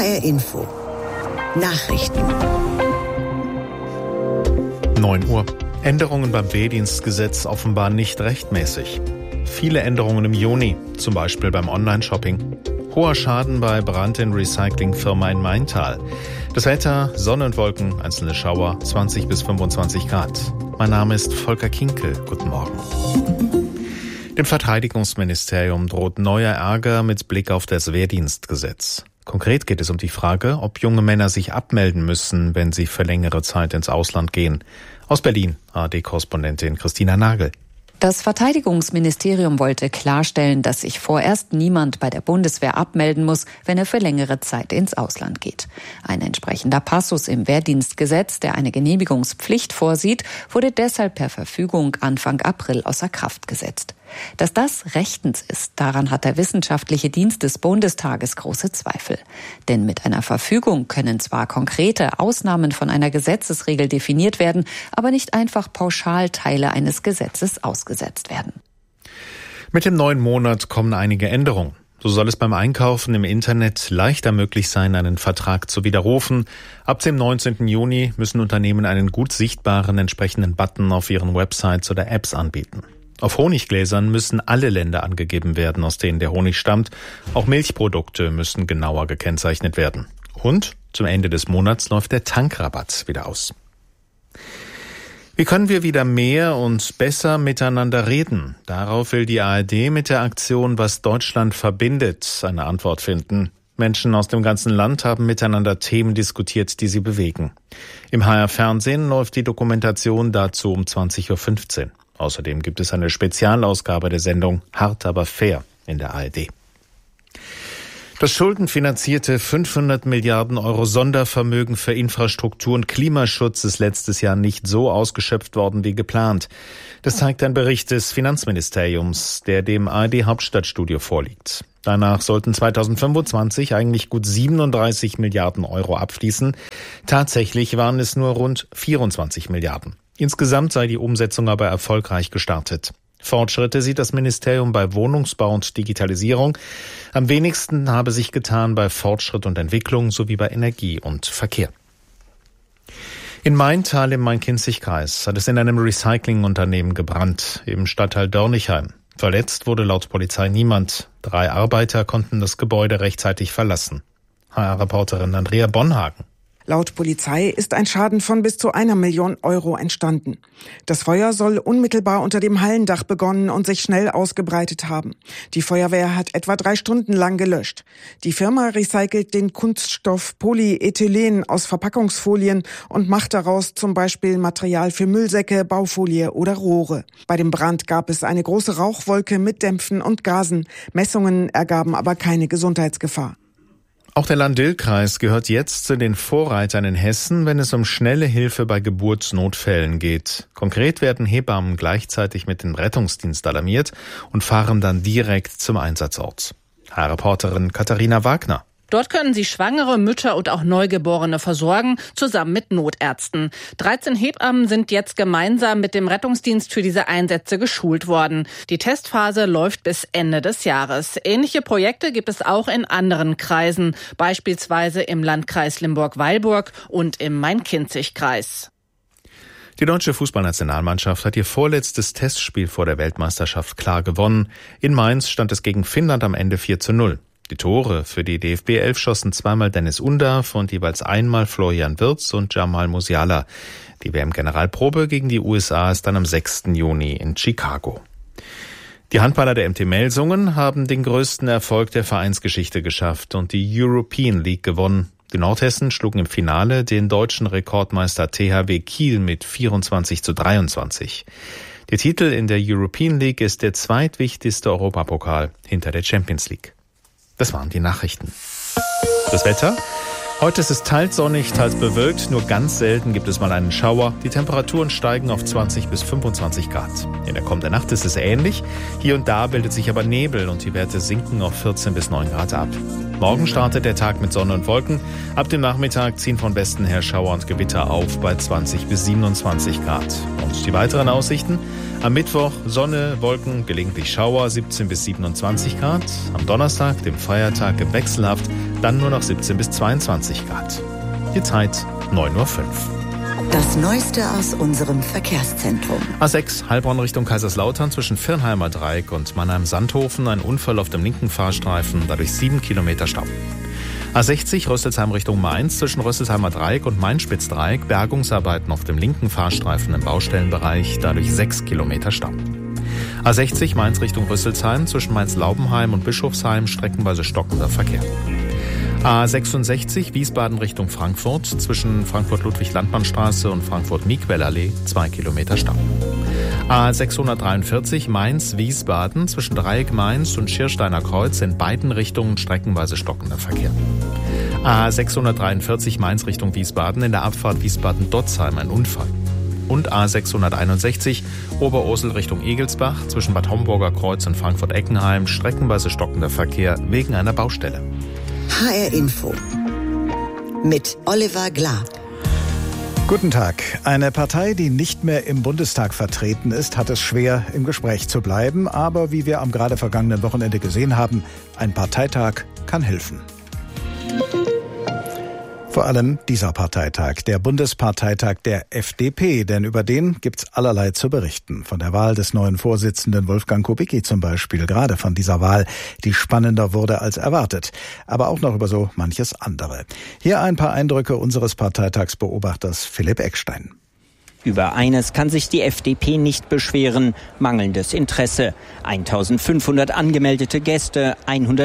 HR Info. Nachrichten. 9 Uhr. Änderungen beim Wehrdienstgesetz offenbar nicht rechtmäßig. Viele Änderungen im Juni, zum Beispiel beim Online-Shopping. Hoher Schaden bei Brand in Recyclingfirma in Maintal. Das Wetter, Sonne und Wolken, einzelne Schauer, 20 bis 25 Grad. Mein Name ist Volker Kinkel. Guten Morgen. Dem Verteidigungsministerium droht neuer Ärger mit Blick auf das Wehrdienstgesetz. Konkret geht es um die Frage, ob junge Männer sich abmelden müssen, wenn sie für längere Zeit ins Ausland gehen. Aus Berlin, ARD-Korrespondentin Christina Nagel. Das Verteidigungsministerium wollte klarstellen, dass sich vorerst niemand bei der Bundeswehr abmelden muss, wenn er für längere Zeit ins Ausland geht. Ein entsprechender Passus im Wehrdienstgesetz, der eine Genehmigungspflicht vorsieht, wurde deshalb per Verfügung Anfang April außer Kraft gesetzt. Dass das rechtens ist, daran hat der wissenschaftliche Dienst des Bundestages große Zweifel. Denn mit einer Verfügung können zwar konkrete Ausnahmen von einer Gesetzesregel definiert werden, aber nicht einfach pauschal Teile eines Gesetzes ausgesetzt werden. Mit dem neuen Monat kommen einige Änderungen. So soll es beim Einkaufen im Internet leichter möglich sein, einen Vertrag zu widerrufen. Ab dem 19. Juni müssen Unternehmen einen gut sichtbaren entsprechenden Button auf ihren Websites oder Apps anbieten. Auf Honiggläsern müssen alle Länder angegeben werden, aus denen der Honig stammt. Auch Milchprodukte müssen genauer gekennzeichnet werden. Und zum Ende des Monats läuft der Tankrabatt wieder aus. Wie können wir wieder mehr und besser miteinander reden? Darauf will die ARD mit der Aktion Was Deutschland verbindet eine Antwort finden. Menschen aus dem ganzen Land haben miteinander Themen diskutiert, die sie bewegen. Im HR-Fernsehen läuft die Dokumentation dazu um 20.15 Uhr. Außerdem gibt es eine Spezialausgabe der Sendung Hart aber fair in der ARD. Das schuldenfinanzierte 500 Milliarden Euro Sondervermögen für Infrastruktur und Klimaschutz ist letztes Jahr nicht so ausgeschöpft worden wie geplant. Das zeigt ein Bericht des Finanzministeriums, der dem ARD-Hauptstadtstudio vorliegt. Danach sollten 2025 eigentlich gut 37 Milliarden Euro abfließen. Tatsächlich waren es nur rund 24 Milliarden. Insgesamt sei die Umsetzung aber erfolgreich gestartet. Fortschritte sieht das Ministerium bei Wohnungsbau und Digitalisierung. Am wenigsten habe sich getan bei Fortschritt und Entwicklung sowie bei Energie und Verkehr. In Maintal im Main-Kinzig-Kreis hat es in einem Recyclingunternehmen gebrannt, im Stadtteil Dörnigheim. Verletzt wurde laut Polizei niemand. 3 Arbeiter konnten das Gebäude rechtzeitig verlassen. HR-Reporterin Andrea Bonhagen. Laut Polizei ist ein Schaden von bis zu 1 Million Euro entstanden. Das Feuer soll unmittelbar unter dem Hallendach begonnen und sich schnell ausgebreitet haben. Die Feuerwehr hat etwa 3 Stunden lang gelöscht. Die Firma recycelt den Kunststoff Polyethylen aus Verpackungsfolien und macht daraus zum Beispiel Material für Müllsäcke, Baufolie oder Rohre. Bei dem Brand gab es eine große Rauchwolke mit Dämpfen und Gasen. Messungen ergaben aber keine Gesundheitsgefahr. Auch der Lahn-Dill-Kreis gehört jetzt zu den Vorreitern in Hessen, wenn es um schnelle Hilfe bei Geburtsnotfällen geht. Konkret werden Hebammen gleichzeitig mit dem Rettungsdienst alarmiert und fahren dann direkt zum Einsatzort. HR-Reporterin Katharina Wagner. Dort können sie Schwangere, Mütter und auch Neugeborene versorgen, zusammen mit Notärzten. 13 Hebammen sind jetzt gemeinsam mit dem Rettungsdienst für diese Einsätze geschult worden. Die Testphase läuft bis Ende des Jahres. Ähnliche Projekte gibt es auch in anderen Kreisen, beispielsweise im Landkreis Limburg-Weilburg und im Main-Kinzig-Kreis. Die deutsche Fußballnationalmannschaft hat ihr vorletztes Testspiel vor der Weltmeisterschaft klar gewonnen. In Mainz stand es gegen Finnland am Ende 4:0. Die Tore für die DFB 11 schossen zweimal Dennis Undav und jeweils einmal Florian Wirtz und Jamal Musiala. Die WM-Generalprobe gegen die USA ist dann am 6. Juni in Chicago. Die Handballer der MT Melsungen haben den größten Erfolg der Vereinsgeschichte geschafft und die European League gewonnen. Die Nordhessen schlugen im Finale den deutschen Rekordmeister THW Kiel mit 24:23. Der Titel in der European League ist der zweitwichtigste Europapokal hinter der Champions League. Das waren die Nachrichten. Das Wetter? Heute ist es teils sonnig, teils bewölkt. Nur ganz selten gibt es mal einen Schauer. Die Temperaturen steigen auf 20 bis 25 Grad. In der kommenden Nacht ist es ähnlich. Hier und da bildet sich aber Nebel und die Werte sinken auf 14 bis 9 Grad ab. Morgen startet der Tag mit Sonne und Wolken. Ab dem Nachmittag ziehen von Westen her Schauer und Gewitter auf bei 20 bis 27 Grad. Und die weiteren Aussichten? Am Mittwoch Sonne, Wolken, gelegentlich Schauer, 17 bis 27 Grad. Am Donnerstag, dem Feiertag, wechselhaft, dann nur noch 17 bis 22 Grad. Die Zeit 9:05 Uhr. Das Neueste aus unserem Verkehrszentrum. A6 Heilbronn Richtung Kaiserslautern zwischen Viernheimer Dreieck und Mannheim-Sandhofen. Ein Unfall auf dem linken Fahrstreifen, dadurch 7 Kilometer Stau. A60 Rösselsheim Richtung Mainz zwischen Rösselsheimer Dreieck und Main-Spitz-Dreieck. Bergungsarbeiten auf dem linken Fahrstreifen im Baustellenbereich, dadurch 6 Kilometer Stau. A60 Mainz Richtung Rüsselsheim zwischen Mainz-Laubenheim und Bischofsheim streckenweise stockender Verkehr. A66 Wiesbaden Richtung Frankfurt zwischen Frankfurt-Ludwig-Landmannstraße und Frankfurt-Miquellallee 2 Kilometer Stau. A643 Mainz-Wiesbaden zwischen Dreieck Mainz und Schiersteiner Kreuz in beiden Richtungen streckenweise stockender Verkehr. A643 Mainz Richtung Wiesbaden in der Abfahrt Wiesbaden-Dotzheim ein Unfall. Und A661 Oberursel Richtung Egelsbach zwischen Bad Homburger Kreuz und Frankfurt-Eckenheim streckenweise stockender Verkehr wegen einer Baustelle. HR Info mit Oliver Glab. Guten Tag. Eine Partei, die nicht mehr im Bundestag vertreten ist, hat es schwer, im Gespräch zu bleiben. Aber wie wir am gerade vergangenen Wochenende gesehen haben, ein Parteitag kann helfen. Vor allem dieser Parteitag, der Bundesparteitag der FDP, denn über den gibt's allerlei zu berichten. Von der Wahl des neuen Vorsitzenden Wolfgang Kubicki zum Beispiel, gerade von dieser Wahl, die spannender wurde als erwartet. Aber auch noch über so manches andere. Hier ein paar Eindrücke unseres Parteitagsbeobachters Philipp Eckstein. Über eines kann sich die FDP nicht beschweren: mangelndes Interesse. 1500 angemeldete Gäste,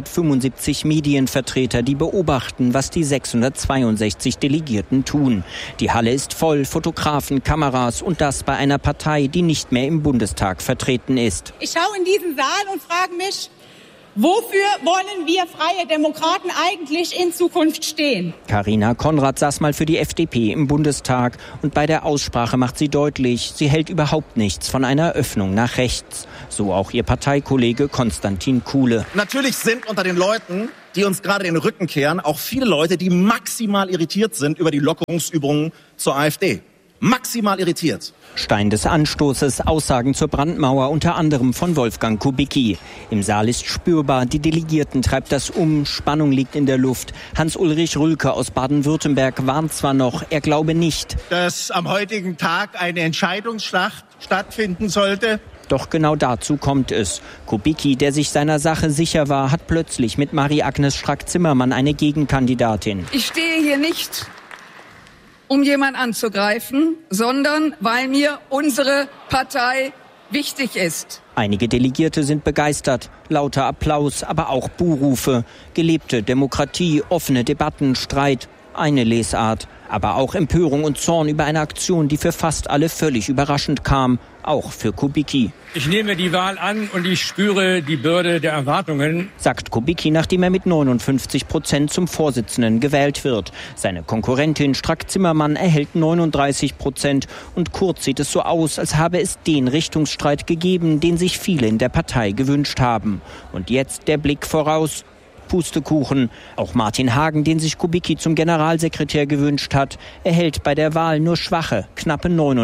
175 Medienvertreter, die beobachten, was die 662 Delegierten tun. Die Halle ist voll, Fotografen, Kameras, und das bei einer Partei, die nicht mehr im Bundestag vertreten ist. Ich schaue in diesen Saal und frage mich, wofür wollen wir Freie Demokraten eigentlich in Zukunft stehen? Carina Konrad saß mal für die FDP im Bundestag und bei der Aussprache macht sie deutlich, sie hält überhaupt nichts von einer Öffnung nach rechts. So auch ihr Parteikollege Konstantin Kuhle. Natürlich sind unter den Leuten, die uns gerade den Rücken kehren, auch viele Leute, die maximal irritiert sind über die Lockerungsübungen zur AfD. Maximal irritiert. Stein des Anstoßes, Aussagen zur Brandmauer, unter anderem von Wolfgang Kubicki. Im Saal ist spürbar, die Delegierten treibt das um, Spannung liegt in der Luft. Hans-Ulrich Rülke aus Baden-Württemberg warnt zwar noch, er glaube nicht, dass am heutigen Tag eine Entscheidungsschlacht stattfinden sollte. Doch genau dazu kommt es. Kubicki, der sich seiner Sache sicher war, hat plötzlich mit Marie-Agnes Strack-Zimmermann eine Gegenkandidatin. Ich stehe hier nicht, um jemanden anzugreifen, sondern weil mir unsere Partei wichtig ist. Einige Delegierte sind begeistert, lauter Applaus, aber auch Buhrufe. Gelebte Demokratie, offene Debatten, Streit, eine Lesart. Aber auch Empörung und Zorn über eine Aktion, die für fast alle völlig überraschend kam, auch für Kubicki. Ich nehme die Wahl an und ich spüre die Bürde der Erwartungen, sagt Kubicki, nachdem er mit 59% zum Vorsitzenden gewählt wird. Seine Konkurrentin Strack-Zimmermann erhält 39% und kurz sieht es so aus, als habe es den Richtungsstreit gegeben, den sich viele in der Partei gewünscht haben. Und jetzt der Blick voraus. Pustekuchen. Auch Martin Hagen, den sich Kubicki zum Generalsekretär gewünscht hat, erhält bei der Wahl nur schwache, knappe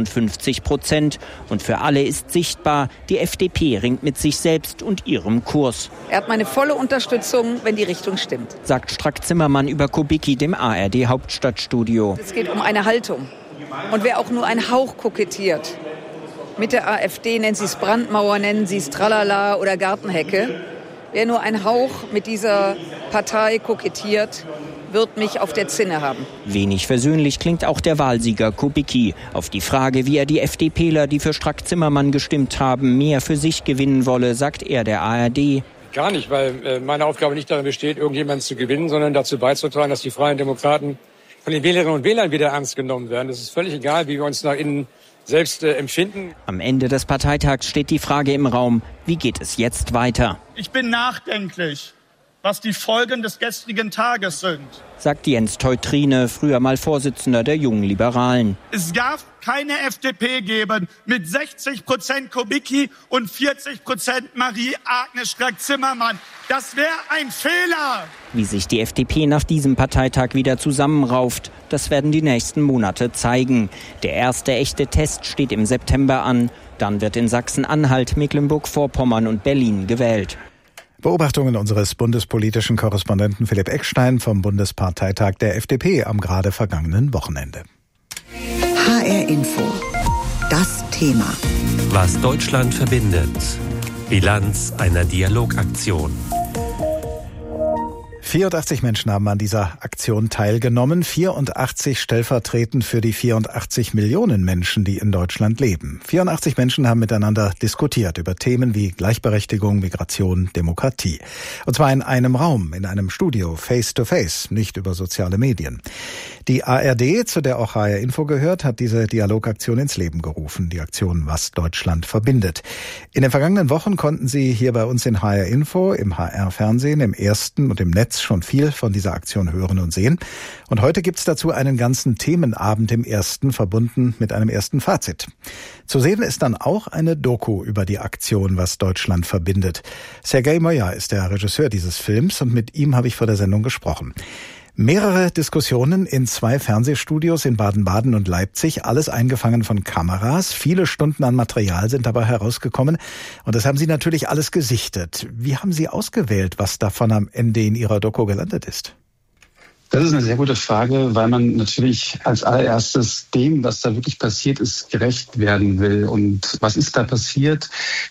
59%. Und für alle ist sichtbar, die FDP ringt mit sich selbst und ihrem Kurs. Er hat meine volle Unterstützung, wenn die Richtung stimmt, sagt Strack-Zimmermann über Kubicki dem ARD-Hauptstadtstudio. Es geht um eine Haltung. Und wer auch nur einen Hauch kokettiert mit der AfD, nennen Sie es Brandmauer, nennen Sie es Tralala oder Gartenhecke, wer nur ein Hauch mit dieser Partei kokettiert, wird mich auf der Zinne haben. Wenig versöhnlich klingt auch der Wahlsieger Kubicki. Auf die Frage, wie er die FDPler, die für Strack-Zimmermann gestimmt haben, mehr für sich gewinnen wolle, sagt er der ARD. Gar nicht, weil meine Aufgabe nicht darin besteht, irgendjemanden zu gewinnen, sondern dazu beizutragen, dass die Freien Demokraten von den Wählerinnen und Wählern wieder ernst genommen werden. Es ist völlig egal, wie wir uns nach innen selbst empfinden. Am Ende des Parteitags steht die Frage im Raum, wie geht es jetzt weiter? Ich bin nachdenklich, was die Folgen des gestrigen Tages sind. Sagt Jens Teutrine, früher mal Vorsitzender der Jungen Liberalen. Es darf keine FDP geben mit 60% Kubicki und 40% Marie-Agnes Strack-Zimmermann. Das wäre ein Fehler. Wie sich die FDP nach diesem Parteitag wieder zusammenrauft, das werden die nächsten Monate zeigen. Der erste echte Test steht im September an. Dann wird in Sachsen-Anhalt, Mecklenburg-Vorpommern und Berlin gewählt. Beobachtungen unseres bundespolitischen Korrespondenten Philipp Eckstein vom Bundesparteitag der FDP am gerade vergangenen Wochenende. HR Info. Das Thema. Was Deutschland verbindet. Bilanz einer Dialogaktion. 84 Menschen haben an dieser Aktion teilgenommen, 84 stellvertretend für die 84 Millionen Menschen, die in Deutschland leben. 84 Menschen haben miteinander diskutiert über Themen wie Gleichberechtigung, Migration, Demokratie. Und zwar in einem Raum, in einem Studio, face to face, nicht über soziale Medien. Die ARD, zu der auch HR Info gehört, hat diese Dialogaktion ins Leben gerufen, die Aktion Was Deutschland verbindet. In den vergangenen Wochen konnten Sie hier bei uns in HR Info, im HR-Fernsehen, im Ersten und im Netz schon viel von dieser Aktion hören und sehen. Und heute gibt's dazu einen ganzen Themenabend im Ersten, verbunden mit einem ersten Fazit. Zu sehen ist dann auch eine Doku über die Aktion Was Deutschland verbindet. Sergej Moja ist der Regisseur dieses Films und mit ihm habe ich vor der Sendung gesprochen. Mehrere Diskussionen in 2 Fernsehstudios in Baden-Baden und Leipzig, alles eingefangen von Kameras. Viele Stunden an Material sind dabei herausgekommen und das haben Sie natürlich alles gesichtet. Wie haben Sie ausgewählt, was davon am Ende in Ihrer Doku gelandet ist? Das ist eine sehr gute Frage, weil man natürlich als allererstes dem, was da wirklich passiert ist, gerecht werden will. Und was ist da passiert?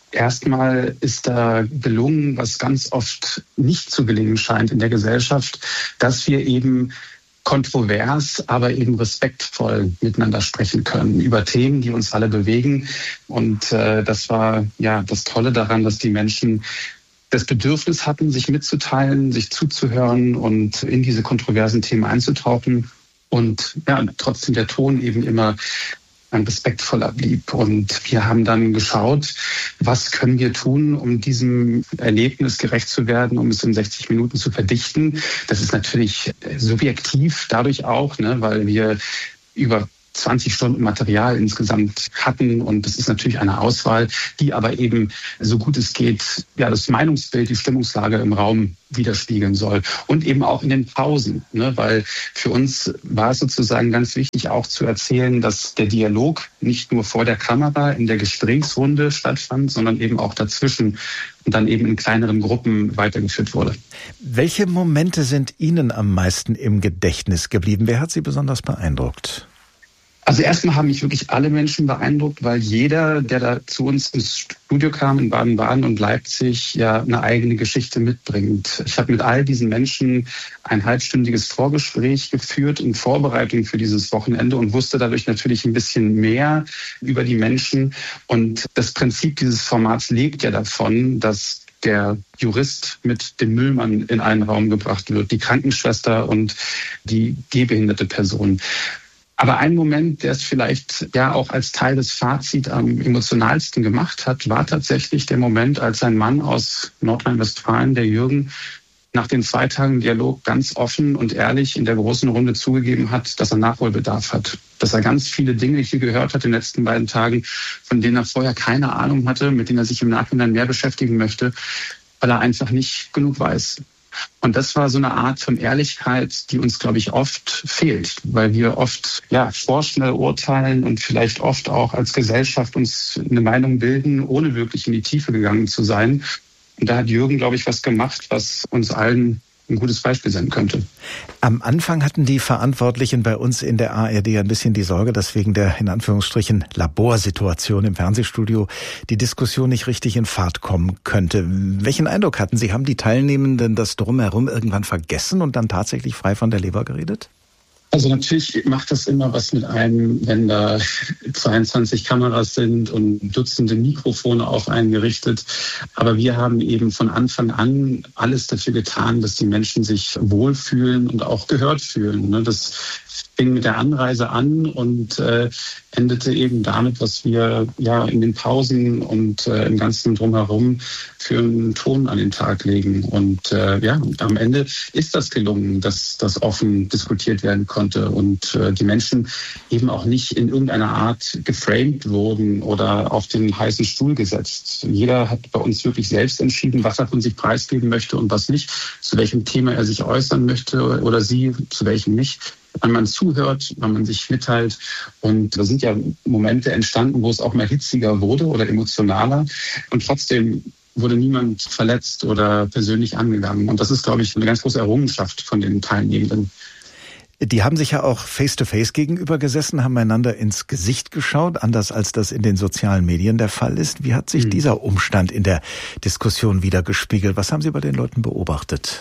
Erstmal ist da gelungen, was ganz oft nicht zu gelingen scheint in der Gesellschaft, dass wir eben kontrovers, aber eben respektvoll miteinander sprechen können über Themen, die uns alle bewegen. Und das war ja das Tolle daran, dass die Menschen das Bedürfnis hatten, sich mitzuteilen, sich zuzuhören und in diese kontroversen Themen einzutauchen. Und ja, trotzdem der Ton eben immer ein respektvoller blieb. Und wir haben dann geschaut, was können wir tun, um diesem Erlebnis gerecht zu werden, um es in 60 Minuten zu verdichten. Das ist natürlich subjektiv dadurch auch, weil wir über 20 Stunden Material insgesamt hatten. Und das ist natürlich eine Auswahl, die aber eben, so gut es geht, ja, das Meinungsbild, die Stimmungslage im Raum widerspiegeln soll. Und eben auch in den Pausen, weil für uns war es sozusagen ganz wichtig, auch zu erzählen, dass der Dialog nicht nur vor der Kamera in der Gesprächsrunde stattfand, sondern eben auch dazwischen und dann eben in kleineren Gruppen weitergeführt wurde. Welche Momente sind Ihnen am meisten im Gedächtnis geblieben? Wer hat Sie besonders beeindruckt? Also erstmal haben mich wirklich alle Menschen beeindruckt, weil jeder, der da zu uns ins Studio kam in Baden-Baden und Leipzig, ja eine eigene Geschichte mitbringt. Ich habe mit all diesen Menschen ein halbstündiges Vorgespräch geführt in Vorbereitung für dieses Wochenende und wusste dadurch natürlich ein bisschen mehr über die Menschen. Und das Prinzip dieses Formats lebt ja davon, dass der Jurist mit dem Müllmann in einen Raum gebracht wird, die Krankenschwester und die gehbehinderte Person. Aber ein Moment, der es vielleicht ja auch als Teil des Fazits am emotionalsten gemacht hat, war tatsächlich der Moment, als ein Mann aus Nordrhein-Westfalen, der Jürgen, nach den 2 Tagen Dialog ganz offen und ehrlich in der großen Runde zugegeben hat, dass er Nachholbedarf hat. Dass er ganz viele Dinge hier gehört hat in den letzten 2 Tagen, von denen er vorher keine Ahnung hatte, mit denen er sich im Nachhinein mehr beschäftigen möchte, weil er einfach nicht genug weiß. Und das war so eine Art von Ehrlichkeit, die uns, glaube ich, oft fehlt, weil wir oft vorschnell urteilen und vielleicht oft auch als Gesellschaft uns eine Meinung bilden, ohne wirklich in die Tiefe gegangen zu sein. Und da hat Jürgen, glaube ich, was gemacht, was uns allen ein gutes Beispiel sein könnte. Am Anfang hatten die Verantwortlichen bei uns in der ARD ein bisschen die Sorge, dass wegen der, in Anführungsstrichen, Laborsituation im Fernsehstudio die Diskussion nicht richtig in Fahrt kommen könnte. Welchen Eindruck hatten Sie? Haben die Teilnehmenden das Drumherum irgendwann vergessen und dann tatsächlich frei von der Leber geredet? Also natürlich macht das immer was mit einem, wenn da 22 Kameras sind und Dutzende Mikrofone auf einen gerichtet. Aber wir haben eben von Anfang an alles dafür getan, dass die Menschen sich wohlfühlen und auch gehört fühlen. Das fing mit der Anreise an und endete eben damit, was wir ja in den Pausen und im ganzen Drumherum für einen Ton an den Tag legen. Und am Ende ist das gelungen, dass das offen diskutiert werden konnte und die Menschen eben auch nicht in irgendeiner Art geframed wurden oder auf den heißen Stuhl gesetzt. Jeder hat bei uns wirklich selbst entschieden, was er von sich preisgeben möchte und was nicht, zu welchem Thema er sich äußern möchte oder sie, zu welchem nicht. Wenn man zuhört, wenn man sich mitteilt. Und da sind ja Momente entstanden, wo es auch mal hitziger wurde oder emotionaler. Und trotzdem wurde niemand verletzt oder persönlich angegangen. Und das ist, glaube ich, eine ganz große Errungenschaft von den Teilnehmenden. Die haben sich ja auch face-to-face gegenüber gesessen, haben einander ins Gesicht geschaut, anders als das in den sozialen Medien der Fall ist. Wie hat sich dieser Umstand in der Diskussion widergespiegelt? Was haben Sie bei den Leuten beobachtet?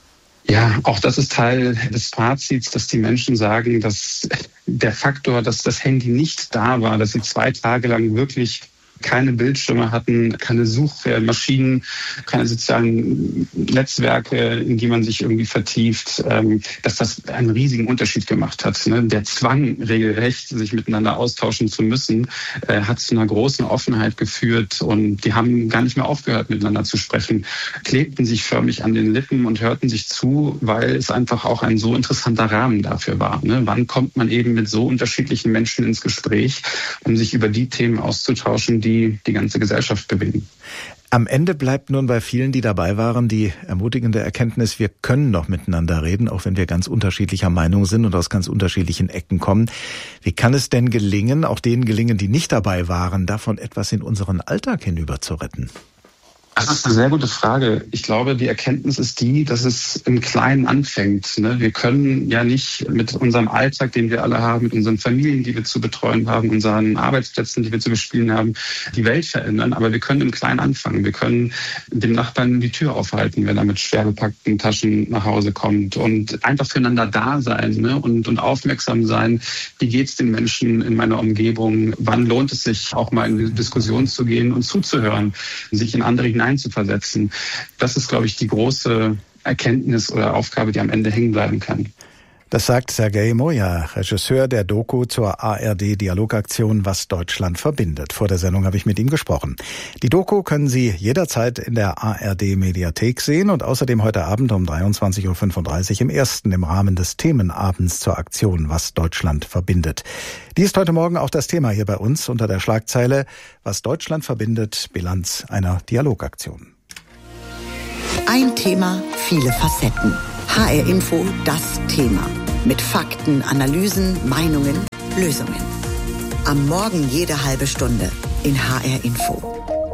Ja, auch das ist Teil des Fazits, dass die Menschen sagen, dass der Faktor, dass das Handy nicht da war, dass sie 2 Tage lang wirklich keine Bildschirme hatten, keine Suchmaschinen, keine sozialen Netzwerke, in die man sich irgendwie vertieft, dass das einen riesigen Unterschied gemacht hat. Der Zwang, regelrecht sich miteinander austauschen zu müssen, hat zu einer großen Offenheit geführt und die haben gar nicht mehr aufgehört, miteinander zu sprechen, klebten sich förmlich an den Lippen und hörten sich zu, weil es einfach auch ein so interessanter Rahmen dafür war. Wann kommt man eben mit so unterschiedlichen Menschen ins Gespräch, um sich über die Themen auszutauschen, die ganze Gesellschaft bewegen. Am Ende bleibt nun bei vielen, die dabei waren, die ermutigende Erkenntnis, wir können noch miteinander reden, auch wenn wir ganz unterschiedlicher Meinung sind und aus ganz unterschiedlichen Ecken kommen. Wie kann es denn gelingen, auch denen gelingen, die nicht dabei waren, davon etwas in unseren Alltag hinüber zu retten? Das ist eine sehr gute Frage. Ich glaube, die Erkenntnis ist die, dass es im Kleinen anfängt. Wir können ja nicht mit unserem Alltag, den wir alle haben, mit unseren Familien, die wir zu betreuen haben, unseren Arbeitsplätzen, die wir zu bespielen haben, die Welt verändern. Aber wir können im Kleinen anfangen. Wir können dem Nachbarn die Tür aufhalten, wenn er mit schwer bepackten Taschen nach Hause kommt. Und einfach füreinander da sein und aufmerksam sein. Wie geht's den Menschen in meiner Umgebung? Wann lohnt es sich, auch mal in die Diskussion zu gehen und zuzuhören, sich in andere hineinzuversetzen. Das ist, glaube ich, die große Erkenntnis oder Aufgabe, die am Ende hängen bleiben kann. Das sagt Sergej Moja, Regisseur der Doku zur ARD-Dialogaktion Was Deutschland verbindet. Vor der Sendung habe ich mit ihm gesprochen. Die Doku können Sie jederzeit in der ARD-Mediathek sehen und außerdem heute Abend um 23.35 Uhr im Ersten im Rahmen des Themenabends zur Aktion Was Deutschland verbindet. Die ist heute Morgen auch das Thema hier bei uns unter der Schlagzeile Was Deutschland verbindet, Bilanz einer Dialogaktion. Ein Thema, viele Facetten. HR Info, das Thema. Mit Fakten, Analysen, Meinungen, Lösungen. Am Morgen jede halbe Stunde in HR Info.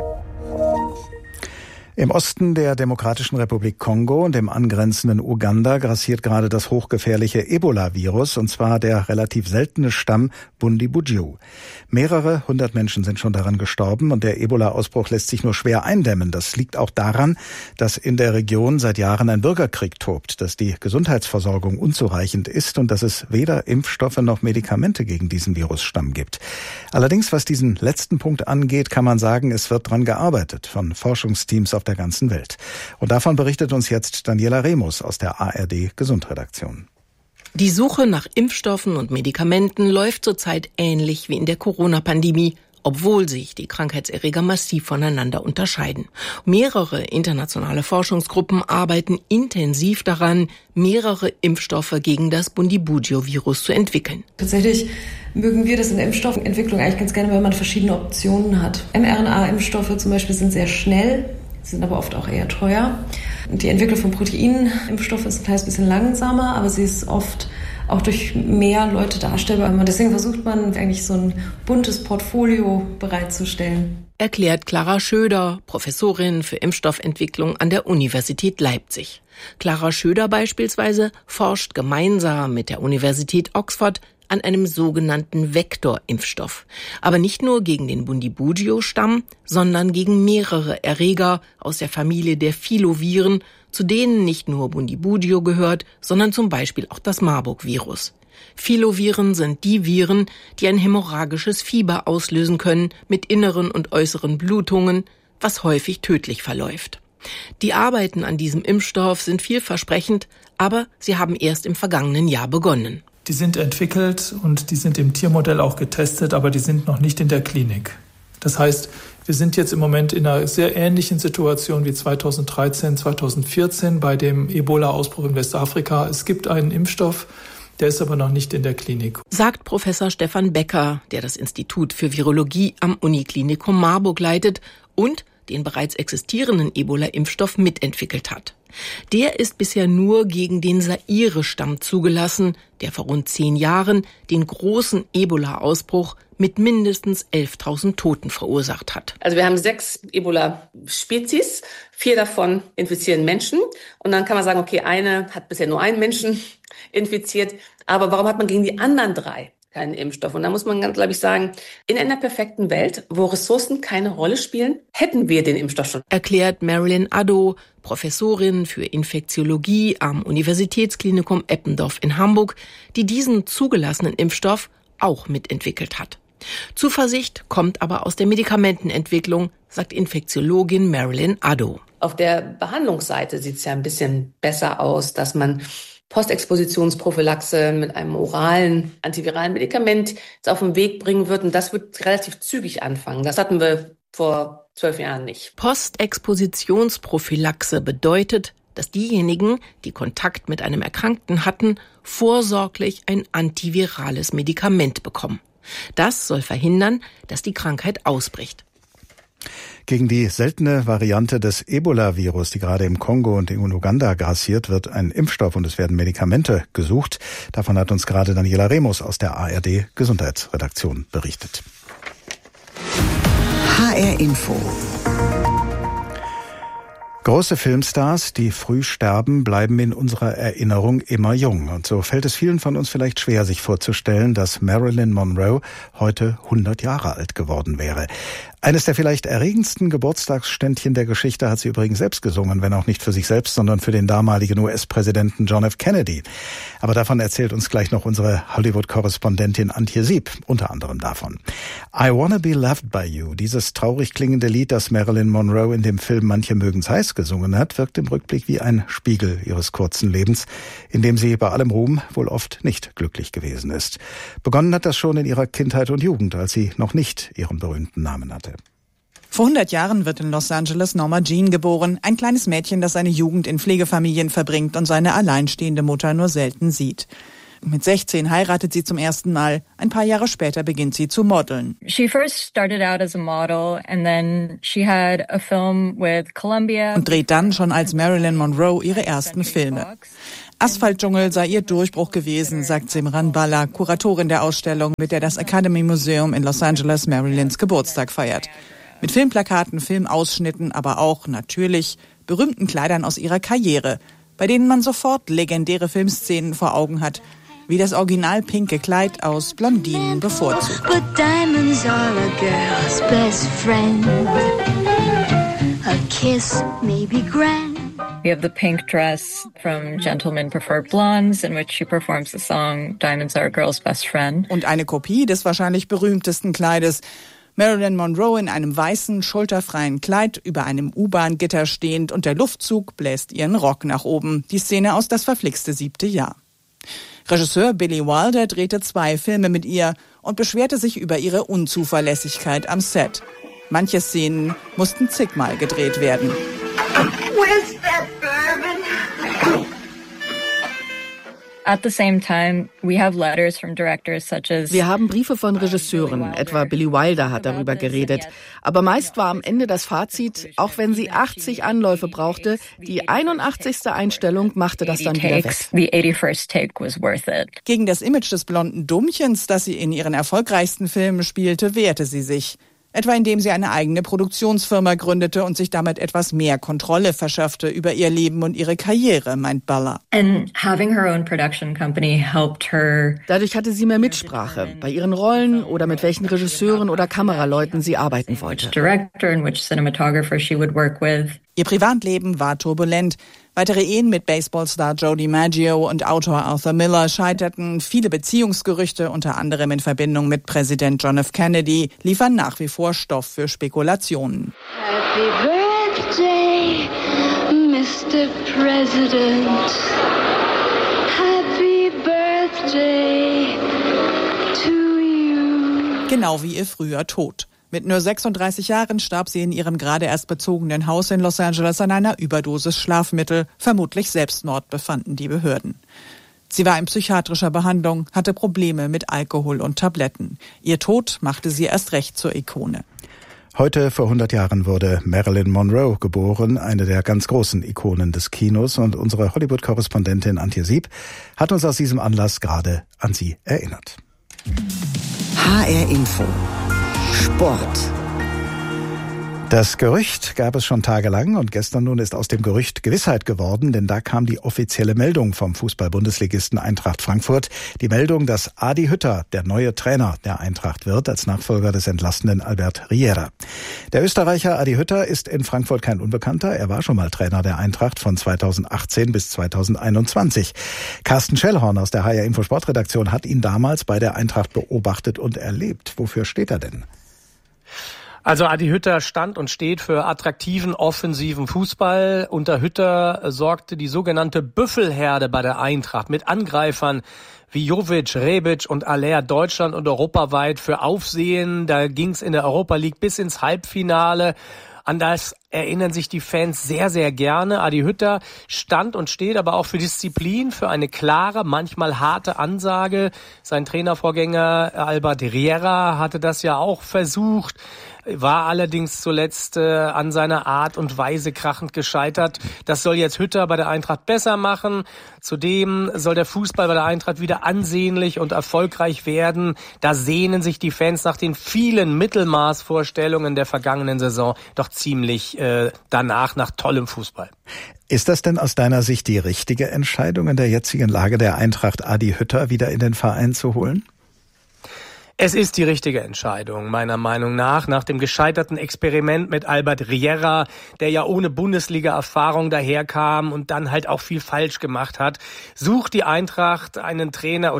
Im Osten der Demokratischen Republik Kongo und im angrenzenden Uganda grassiert gerade das hochgefährliche Ebola-Virus, und zwar der relativ seltene Stamm Bundibugyo. Mehrere 100 Menschen sind schon daran gestorben und der Ebola-Ausbruch lässt sich nur schwer eindämmen. Das liegt auch daran, dass in der Region seit Jahren ein Bürgerkrieg tobt, dass die Gesundheitsversorgung unzureichend ist und dass es weder Impfstoffe noch Medikamente gegen diesen Virusstamm gibt. Allerdings, was diesen letzten Punkt angeht, kann man sagen, es wird dran gearbeitet von Forschungsteams auf der ganzen Welt. Und davon berichtet uns jetzt Daniela Remus aus der ARD Gesundredaktion. Die Suche nach Impfstoffen und Medikamenten läuft zurzeit ähnlich wie in der Corona-Pandemie, obwohl sich die Krankheitserreger massiv voneinander unterscheiden. Mehrere internationale Forschungsgruppen arbeiten intensiv daran, mehrere Impfstoffe gegen das Bundibugyo-Virus zu entwickeln. Tatsächlich mögen wir das in der Impfstoffentwicklung eigentlich ganz gerne, wenn man verschiedene Optionen hat. mRNA-Impfstoffe zum Beispiel sind sehr schnell, sind aber oft auch eher teuer. Die Entwicklung von Proteinimpfstoffen ist ein kleines bisschen langsamer, aber sie ist oft auch durch mehr Leute darstellbar. Deswegen versucht man eigentlich so ein buntes Portfolio bereitzustellen. Erklärt Clara Schöder, Professorin für Impfstoffentwicklung an der Universität Leipzig. Clara Schöder beispielsweise forscht gemeinsam mit der Universität Oxford an einem sogenannten Vektorimpfstoff. Aber nicht nur gegen den Bundibugyo-Stamm, sondern gegen mehrere Erreger aus der Familie der Filoviren, zu denen nicht nur Bundibugyo gehört, sondern zum Beispiel auch das Marburg-Virus. Filoviren sind die Viren, die ein hämorrhagisches Fieber auslösen können mit inneren und äußeren Blutungen, was häufig tödlich verläuft. Die Arbeiten an diesem Impfstoff sind vielversprechend, aber sie haben erst im vergangenen Jahr begonnen. Die sind entwickelt und die sind im Tiermodell auch getestet, aber die sind noch nicht in der Klinik. Das heißt, wir sind jetzt im Moment in einer sehr ähnlichen Situation wie 2013, 2014 bei dem Ebola-Ausbruch in Westafrika. Es gibt einen Impfstoff, der ist aber noch nicht in der Klinik. Sagt Professor Stefan Becker, der das Institut für Virologie am Uniklinikum Marburg leitet und den bereits existierenden Ebola-Impfstoff mitentwickelt hat. Der ist bisher nur gegen den Zaire-Stamm zugelassen, der vor rund 10 Jahren den großen Ebola-Ausbruch mit mindestens 11.000 Toten verursacht hat. Also wir haben 6 Ebola-Spezies, 4 davon infizieren Menschen. Und dann kann man sagen, okay, eine hat bisher nur einen Menschen infiziert. Aber warum hat man gegen die anderen 3 keinen Impfstoff? Und da muss man ganz, glaube ich, sagen, in einer perfekten Welt, wo Ressourcen keine Rolle spielen, hätten wir den Impfstoff schon. Erklärt Marilyn Addo, Professorin für Infektiologie am Universitätsklinikum Eppendorf in Hamburg, die diesen zugelassenen Impfstoff auch mitentwickelt hat. Zuversicht kommt aber aus der Medikamentenentwicklung, sagt Infektiologin Marilyn Addo. Auf der Behandlungsseite sieht es ja ein bisschen besser aus, dass man Postexpositionsprophylaxe mit einem oralen antiviralen Medikament auf den Weg bringen wird. Und das wird relativ zügig anfangen. Das hatten wir vor 12 Jahren nicht. Postexpositionsprophylaxe bedeutet, dass diejenigen, die Kontakt mit einem Erkrankten hatten, vorsorglich ein antivirales Medikament bekommen. Das soll verhindern, dass die Krankheit ausbricht. Gegen die seltene Variante des Ebola-Virus, die gerade im Kongo und in Uganda grassiert, wird ein Impfstoff und es werden Medikamente gesucht. Davon hat uns gerade Daniela Remus aus der ARD-Gesundheitsredaktion berichtet. HR Info. Große Filmstars, die früh sterben, bleiben in unserer Erinnerung immer jung. Und so fällt es vielen von uns vielleicht schwer, sich vorzustellen, dass Marilyn Monroe heute 100 Jahre alt geworden wäre. Eines der vielleicht erregendsten Geburtstagsständchen der Geschichte hat sie übrigens selbst gesungen, wenn auch nicht für sich selbst, sondern für den damaligen US-Präsidenten John F. Kennedy. Aber davon erzählt uns gleich noch unsere Hollywood-Korrespondentin Antje Sieb, unter anderem davon. I Wanna Be Loved by You, dieses traurig klingende Lied, das Marilyn Monroe in dem Film Manche mögen's heiß gesungen hat, wirkt im Rückblick wie ein Spiegel ihres kurzen Lebens, in dem sie bei allem Ruhm wohl oft nicht glücklich gewesen ist. Begonnen hat das schon in ihrer Kindheit und Jugend, als sie noch nicht ihren berühmten Namen hatte. Vor 100 Jahren wird in Los Angeles Norma Jean geboren, ein kleines Mädchen, das seine Jugend in Pflegefamilien verbringt und seine alleinstehende Mutter nur selten sieht. Mit 16 heiratet sie zum ersten Mal. Ein paar Jahre später beginnt sie zu modeln. She first started out as a model and then she had a film with Columbia. Und dreht dann schon als Marilyn Monroe ihre ersten Filme. Asphaltdschungel sei ihr Durchbruch gewesen, sagt Simran Balla, Kuratorin der Ausstellung, mit der das Academy Museum in Los Angeles Marilyns Geburtstag feiert. Mit Filmplakaten, Filmausschnitten, aber auch, natürlich, berühmten Kleidern aus ihrer Karriere, bei denen man sofort legendäre Filmszenen vor Augen hat, wie das original pinke Kleid aus Blondinen bevorzugt. But diamonds are a girl's best friend. A kiss may be grand. We have the pink dress from Gentlemen Prefer Blondes, in which she performs the song Diamonds Are a Girl's Best Friend. Und eine Kopie des wahrscheinlich berühmtesten Kleides. Marilyn Monroe in einem weißen, schulterfreien Kleid über einem U-Bahn-Gitter stehend und der Luftzug bläst ihren Rock nach oben. Die Szene aus Das verflixte 7. Jahr. Regisseur Billy Wilder drehte 2 Filme mit ihr und beschwerte sich über ihre Unzuverlässigkeit am Set. Manche Szenen mussten zigmal gedreht werden. Where's that bourbon? At the same time, we have letters from directors such as Wir haben Briefe von Regisseuren, etwa Billy Wilder hat darüber geredet. Aber meist war am Ende das Fazit, auch wenn sie 80 Anläufe brauchte, die 81. Einstellung machte das dann wieder weg. The 81st take was worth it. Gegen das Image des blonden Dummchens, das sie in ihren erfolgreichsten Filmen spielte, wehrte sie sich. Etwa indem sie eine eigene Produktionsfirma gründete und sich damit etwas mehr Kontrolle verschaffte über ihr Leben und ihre Karriere, meint Balla. And having her own production company helped her. Dadurch hatte sie mehr Mitsprache bei ihren Rollen oder mit welchen Regisseuren oder Kameraleuten sie arbeiten wollte. Director and which cinematographer she would work with. Ihr Privatleben war turbulent. Weitere Ehen mit Baseballstar Joe DiMaggio und Autor Arthur Miller scheiterten. Viele Beziehungsgerüchte, unter anderem in Verbindung mit Präsident John F. Kennedy, liefern nach wie vor Stoff für Spekulationen. Happy Birthday, Mr. President. Happy Birthday Genau wie ihr früher Tod. Mit nur 36 Jahren starb sie in ihrem gerade erst bezogenen Haus in Los Angeles an einer Überdosis Schlafmittel. Vermutlich Selbstmord, befanden die Behörden. Sie war in psychiatrischer Behandlung, hatte Probleme mit Alkohol und Tabletten. Ihr Tod machte sie erst recht zur Ikone. Heute vor 100 Jahren wurde Marilyn Monroe geboren, eine der ganz großen Ikonen des Kinos. Und unsere Hollywood-Korrespondentin Antje Sieb hat uns aus diesem Anlass gerade an sie erinnert. HR Info. Sport. Das Gerücht gab es schon tagelang und gestern nun ist aus dem Gerücht Gewissheit geworden, denn da kam die offizielle Meldung vom Fußball-Bundesligisten Eintracht Frankfurt. Die Meldung, dass Adi Hütter der neue Trainer der Eintracht wird, als Nachfolger des entlassenen Albert Riera. Der Österreicher Adi Hütter ist in Frankfurt kein Unbekannter. Er war schon mal Trainer der Eintracht von 2018 bis 2021. Carsten Schellhorn aus der HR Info Sportredaktion hat ihn damals bei der Eintracht beobachtet und erlebt. Wofür steht er denn? Also Adi Hütter stand und steht für attraktiven, offensiven Fußball. Unter Hütter sorgte die sogenannte Büffelherde bei der Eintracht mit Angreifern wie Jovic, Rebic und Aller Deutschland und europaweit für Aufsehen. Da ging's in der Europa League bis ins Halbfinale. An das erinnern sich die Fans sehr, sehr gerne. Adi Hütter stand und steht aber auch für Disziplin, für eine klare, manchmal harte Ansage. Sein Trainervorgänger Albert Riera hatte das ja auch versucht, war allerdings zuletzt an seiner Art und Weise krachend gescheitert. Das soll jetzt Hütter bei der Eintracht besser machen. Zudem soll der Fußball bei der Eintracht wieder ansehnlich und erfolgreich werden. Da sehnen sich die Fans nach den vielen Mittelmaßvorstellungen der vergangenen Saison doch ziemlich danach nach tollem Fußball. Ist das denn aus deiner Sicht die richtige Entscheidung in der jetzigen Lage der Eintracht, Adi Hütter wieder in den Verein zu holen? Es ist die richtige Entscheidung, meiner Meinung nach dem gescheiterten Experiment mit Albert Riera, der ja ohne Bundesliga-Erfahrung daherkam und dann halt auch viel falsch gemacht hat, suchte die Eintracht einen Trainer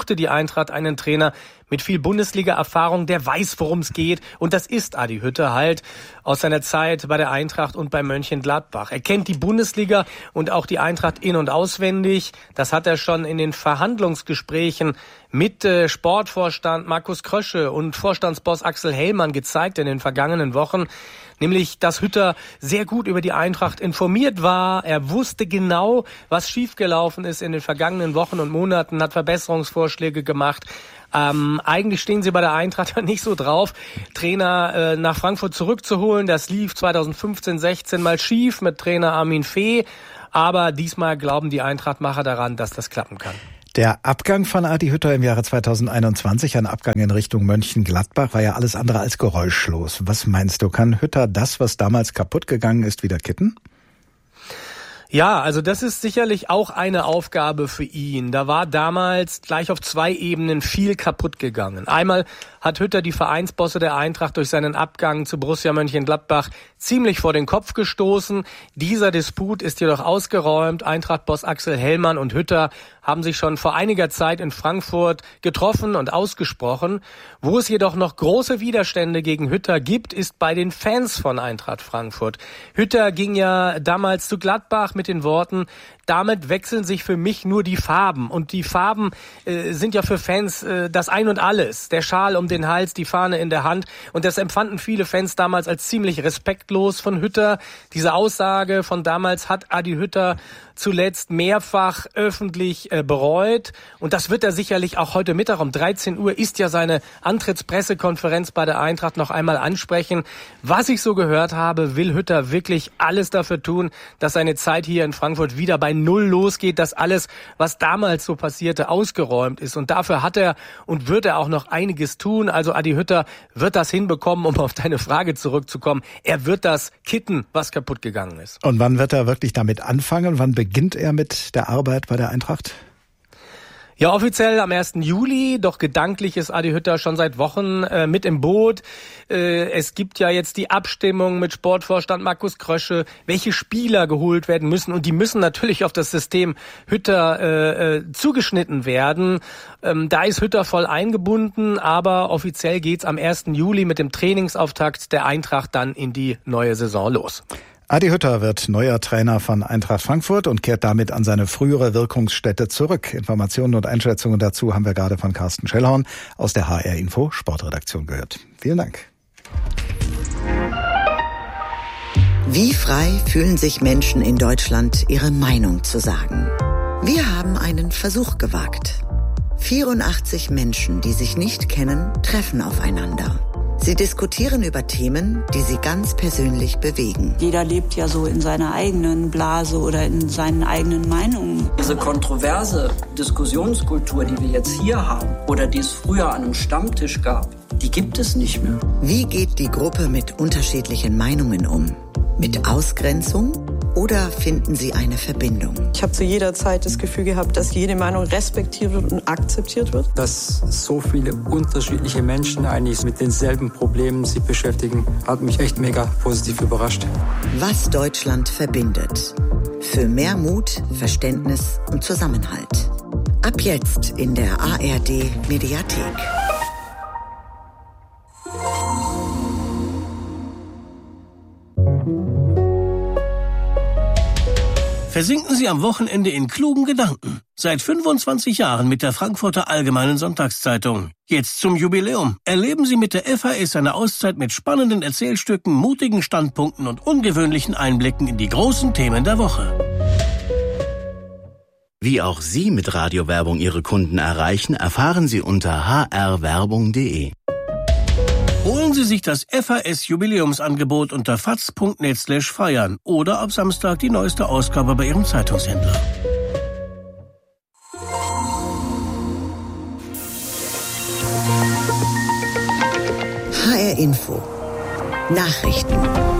mit viel Bundesliga-Erfahrung, der weiß, worum es geht. Und das ist Adi Hütter halt aus seiner Zeit bei der Eintracht und bei Mönchengladbach. Er kennt die Bundesliga und auch die Eintracht in- und auswendig. Das hat er schon in den Verhandlungsgesprächen mit Sportvorstand Markus Krösche und Vorstandsboss Axel Hellmann gezeigt in den vergangenen Wochen. Nämlich, dass Hütter sehr gut über die Eintracht informiert war. Er wusste genau, was schiefgelaufen ist in den vergangenen Wochen und Monaten, hat Verbesserungsvorschläge gemacht. Eigentlich stehen sie bei der Eintracht ja nicht so drauf, Trainer nach Frankfurt zurückzuholen. Das lief 2015-16 mal schief mit Trainer Armin Fee. Aber diesmal glauben die Eintrachtmacher daran, dass das klappen kann. Der Abgang von Adi Hütter im Jahre 2021, ein Abgang in Richtung Mönchengladbach, war ja alles andere als geräuschlos. Was meinst du, kann Hütter das, was damals kaputt gegangen ist, wieder kitten? Ja, also das ist sicherlich auch eine Aufgabe für ihn. Da war damals gleich auf 2 Ebenen viel kaputt gegangen. Einmal hat Hütter die Vereinsbosse der Eintracht durch seinen Abgang zu Borussia Mönchengladbach ziemlich vor den Kopf gestoßen. Dieser Disput ist jedoch ausgeräumt. Eintracht-Boss Axel Hellmann und Hütter haben sich schon vor einiger Zeit in Frankfurt getroffen und ausgesprochen. Wo es jedoch noch große Widerstände gegen Hütter gibt, ist bei den Fans von Eintracht Frankfurt. Hütter ging ja damals zu Gladbach mit den Worten: Damit wechseln sich für mich nur die Farben. Und die Farben sind ja für Fans das Ein und Alles. Der Schal um den Hals, die Fahne in der Hand. Und das empfanden viele Fans damals als ziemlich respektlos von Hütter. Diese Aussage von damals hat Adi Hütter zuletzt mehrfach öffentlich bereut. Und das wird er sicherlich auch heute Mittag um 13 Uhr ist ja seine Antrittspressekonferenz bei der Eintracht noch einmal ansprechen. Was ich so gehört habe, will Hütter wirklich alles dafür tun, dass seine Zeit hier in Frankfurt wieder bei Null losgeht, dass alles, was damals so passierte, ausgeräumt ist. Und dafür hat er und wird er auch noch einiges tun. Also Adi Hütter wird das hinbekommen, um auf deine Frage zurückzukommen. Er wird das kitten, was kaputt gegangen ist. Und wann wird er wirklich damit anfangen? Wann beginnt er mit der Arbeit bei der Eintracht? Ja, offiziell am 1. Juli, doch gedanklich ist Adi Hütter schon seit Wochen mit im Boot. Es gibt ja jetzt die Abstimmung mit Sportvorstand Markus Krösche, welche Spieler geholt werden müssen. Und die müssen natürlich auf das System Hütter zugeschnitten werden. Da ist Hütter voll eingebunden, aber offiziell geht's am 1. Juli mit dem Trainingsauftakt der Eintracht dann in die neue Saison los. Adi Hütter wird neuer Trainer von Eintracht Frankfurt und kehrt damit an seine frühere Wirkungsstätte zurück. Informationen und Einschätzungen dazu haben wir gerade von Carsten Schellhorn aus der HR Info Sportredaktion gehört. Vielen Dank. Wie frei fühlen sich Menschen in Deutschland, ihre Meinung zu sagen? Wir haben einen Versuch gewagt. 84 Menschen, die sich nicht kennen, treffen aufeinander. Sie diskutieren über Themen, die sie ganz persönlich bewegen. Jeder lebt ja so in seiner eigenen Blase oder in seinen eigenen Meinungen. Diese kontroverse Diskussionskultur, die wir jetzt hier haben oder die es früher an einem Stammtisch gab, die gibt es nicht mehr. Wie geht die Gruppe mit unterschiedlichen Meinungen um? Mit Ausgrenzung oder finden sie eine Verbindung? Ich habe zu jeder Zeit das Gefühl gehabt, dass jede Meinung respektiert wird und akzeptiert wird. Dass so viele unterschiedliche Menschen eigentlich mit denselben Problemen sich beschäftigen, hat mich echt mega positiv überrascht. Was Deutschland verbindet. Für mehr Mut, Verständnis und Zusammenhalt. Ab jetzt in der ARD Mediathek. Versinken Sie am Wochenende in klugen Gedanken. Seit 25 Jahren mit der Frankfurter Allgemeinen Sonntagszeitung. Jetzt zum Jubiläum. Erleben Sie mit der FAS eine Auszeit mit spannenden Erzählstücken, mutigen Standpunkten und ungewöhnlichen Einblicken in die großen Themen der Woche. Wie auch Sie mit Radiowerbung Ihre Kunden erreichen, erfahren Sie unter hrwerbung.de. Holen Sie sich das FAS-Jubiläumsangebot unter faz.net/feiern oder ab Samstag die neueste Ausgabe bei Ihrem Zeitungshändler. HR Info. Nachrichten.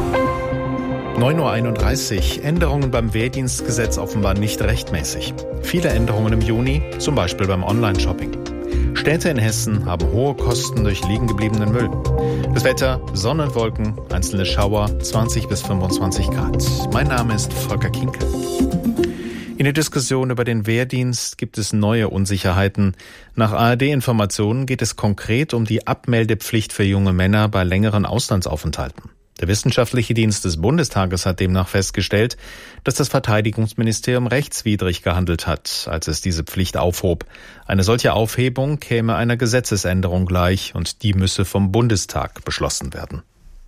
9.31 Uhr. Änderungen beim Wehrdienstgesetz offenbar nicht rechtmäßig. Viele Änderungen im Juni, zum Beispiel beim Online-Shopping. Städte in Hessen haben hohe Kosten durch liegengebliebenen Müll. Das Wetter, Sonne und Wolken, einzelne Schauer, 20 bis 25 Grad. Mein Name ist Volker Kinkel. In der Diskussion über den Wehrdienst gibt es neue Unsicherheiten. Nach ARD-Informationen geht es konkret um die Abmeldepflicht für junge Männer bei längeren Auslandsaufenthalten. Der Wissenschaftliche Dienst des Bundestages hat demnach festgestellt, dass das Verteidigungsministerium rechtswidrig gehandelt hat, als es diese Pflicht aufhob. Eine solche Aufhebung käme einer Gesetzesänderung gleich und die müsse vom Bundestag beschlossen werden.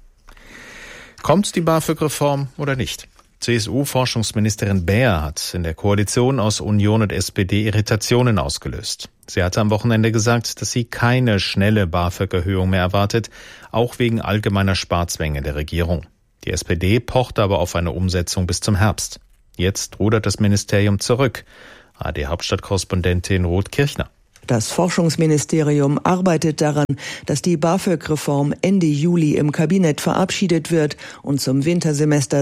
Kommt die BAföG-Reform oder nicht? CSU-Forschungsministerin Baer hat in der Koalition aus Union und SPD Irritationen ausgelöst. Sie hatte am Wochenende gesagt, dass sie keine schnelle BAföG-Erhöhung mehr erwartet, auch wegen allgemeiner Sparzwänge der Regierung. Die SPD pocht aber auf eine Umsetzung bis zum Herbst. Jetzt rudert das Ministerium zurück. ARD-Hauptstadtkorrespondentin Ruth Kirchner. Das Forschungsministerium arbeitet daran, dass die BAföG-Reform Ende Juli im Kabinett verabschiedet wird und zum Wintersemester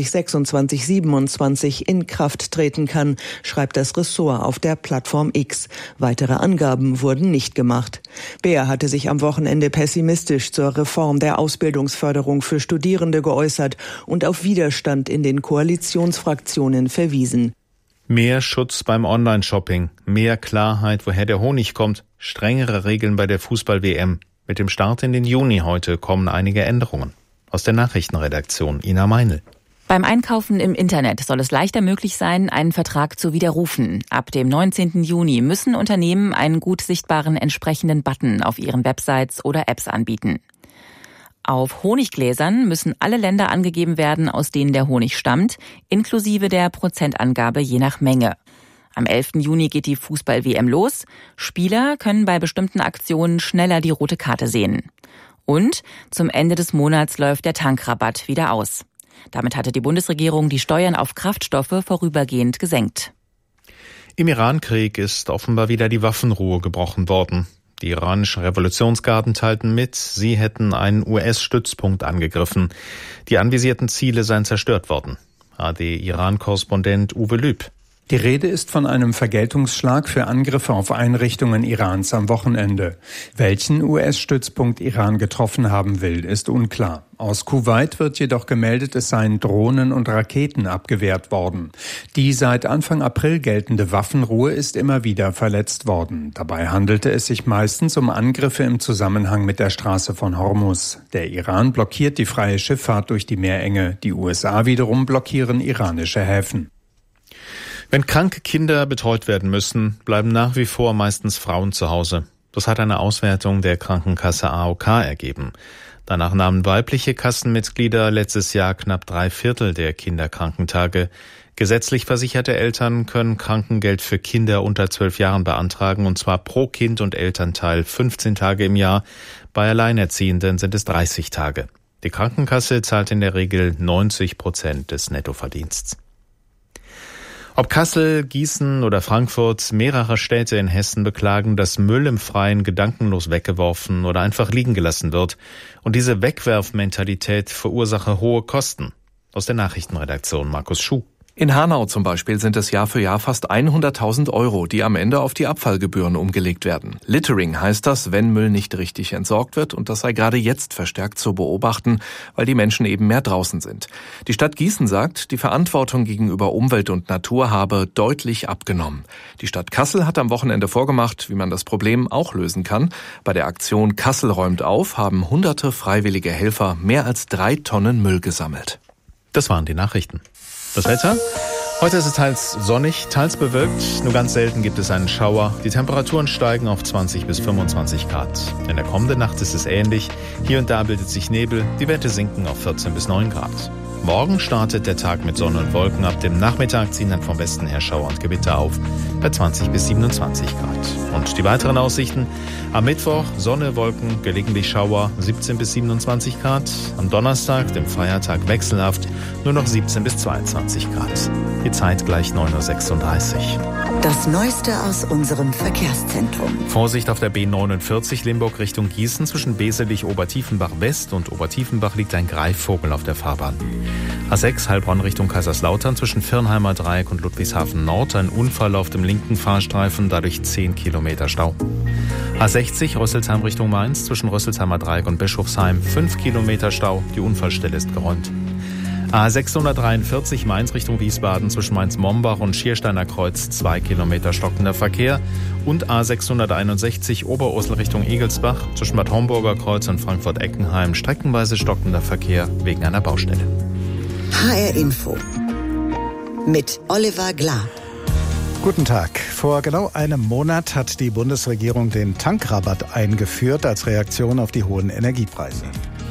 2026/27 in Kraft treten kann, schreibt das Ressort auf der Plattform X. Weitere Angaben wurden nicht gemacht. Baer hatte sich am Wochenende pessimistisch zur Reform der Ausbildungsförderung für Studierende geäußert und auf Widerstand in den Koalitionsfraktionen verwiesen. Mehr Schutz beim Online-Shopping, mehr Klarheit, woher der Honig kommt, strengere Regeln bei der Fußball-WM. Mit dem Start in den Juni heute kommen einige Änderungen. Aus der Nachrichtenredaktion Ina Meinl. Beim Einkaufen im Internet soll es leichter möglich sein, einen Vertrag zu widerrufen. Ab dem 19. Juni müssen Unternehmen einen gut sichtbaren entsprechenden Button auf ihren Websites oder Apps anbieten. Auf Honiggläsern müssen alle Länder angegeben werden, aus denen der Honig stammt, inklusive der Prozentangabe je nach Menge. Am 11. Juni geht die Fußball-WM los. Spieler können bei bestimmten Aktionen schneller die rote Karte sehen. Und zum Ende des Monats läuft der Tankrabatt wieder aus. Damit hatte die Bundesregierung die Steuern auf Kraftstoffe vorübergehend gesenkt. Im Irankrieg ist offenbar wieder die Waffenruhe gebrochen worden. Die iranischen Revolutionsgarden teilten mit, sie hätten einen US-Stützpunkt angegriffen. Die anvisierten Ziele seien zerstört worden. ARD-Iran-Korrespondent Uwe Lüb. Die Rede ist von einem Vergeltungsschlag für Angriffe auf Einrichtungen Irans am Wochenende. Welchen US-Stützpunkt Iran getroffen haben will, ist unklar. Aus Kuwait wird jedoch gemeldet, es seien Drohnen und Raketen abgewehrt worden. Die seit Anfang April geltende Waffenruhe ist immer wieder verletzt worden. Dabei handelte es sich meistens um Angriffe im Zusammenhang mit der Straße von Hormuz. Der Iran blockiert die freie Schifffahrt durch die Meerenge. Die USA wiederum blockieren iranische Häfen. Wenn kranke Kinder betreut werden müssen, bleiben nach wie vor meistens Frauen zu Hause. Das hat eine Auswertung der Krankenkasse AOK ergeben. Danach nahmen weibliche Kassenmitglieder letztes Jahr knapp 3/4 der Kinderkrankentage. Gesetzlich versicherte Eltern können Krankengeld für Kinder unter 12 Jahren beantragen, und zwar pro Kind und Elternteil 15 Tage im Jahr. Bei Alleinerziehenden sind es 30 Tage. Die Krankenkasse zahlt in der Regel 90% des Nettoverdiensts. Ob Kassel, Gießen oder Frankfurt, mehrere Städte in Hessen beklagen, dass Müll im Freien gedankenlos weggeworfen oder einfach liegen gelassen wird. Und diese Wegwerfmentalität verursache hohe Kosten. Aus der Nachrichtenredaktion Markus Schuh. In Hanau zum Beispiel sind es Jahr für Jahr fast 100.000 €, die am Ende auf die Abfallgebühren umgelegt werden. Littering heißt das, wenn Müll nicht richtig entsorgt wird, und das sei gerade jetzt verstärkt zu beobachten, weil die Menschen eben mehr draußen sind. Die Stadt Gießen sagt, die Verantwortung gegenüber Umwelt und Natur habe deutlich abgenommen. Die Stadt Kassel hat am Wochenende vorgemacht, wie man das Problem auch lösen kann. Bei der Aktion Kassel räumt auf haben hunderte freiwillige Helfer mehr als 3 Tonnen Müll gesammelt. Das waren die Nachrichten. Das Wetter? Heute ist es teils sonnig, teils bewölkt. Nur ganz selten gibt es einen Schauer. Die Temperaturen steigen auf 20 bis 25 Grad. In der kommenden Nacht ist es ähnlich. Hier und da bildet sich Nebel. Die Werte sinken auf 14 bis 9 Grad. Morgen startet der Tag mit Sonne und Wolken. Ab dem Nachmittag ziehen dann vom Westen her Schauer und Gewitter auf bei 20 bis 27 Grad. Und die weiteren Aussichten? Am Mittwoch Sonne, Wolken, gelegentlich Schauer, 17 bis 27 Grad. Am Donnerstag, dem Feiertag, wechselhaft, nur noch 17 bis 22 Grad. Die Zeit gleich 9.36 Uhr. Das Neueste aus unserem Verkehrszentrum. Vorsicht auf der B49 Limburg Richtung Gießen. Zwischen Beselich, Obertiefenbach West und Obertiefenbach liegt ein Greifvogel auf der Fahrbahn. A6 Heilbronn Richtung Kaiserslautern. Zwischen Firnheimer Dreieck und Ludwigshafen Nord ein Unfall auf dem linken Fahrstreifen, dadurch 10 Kilometer Stau. A60 Rösselsheim Richtung Mainz. Zwischen Rösselsheimer Dreieck und Bischofsheim 5 Kilometer Stau. Die Unfallstelle ist geräumt. A643 Mainz Richtung Wiesbaden. Zwischen Mainz-Mombach und Schiersteiner Kreuz 2 Kilometer stockender Verkehr. Und A661 Oberursel Richtung Egelsbach. Zwischen Bad Homburger Kreuz und Frankfurt-Eckenheim streckenweise stockender Verkehr wegen einer Baustelle. HR Info mit Oliver Glab. Guten Tag. Vor genau einem Monat hat die Bundesregierung den Tankrabatt eingeführt als Reaktion auf die hohen Energiepreise.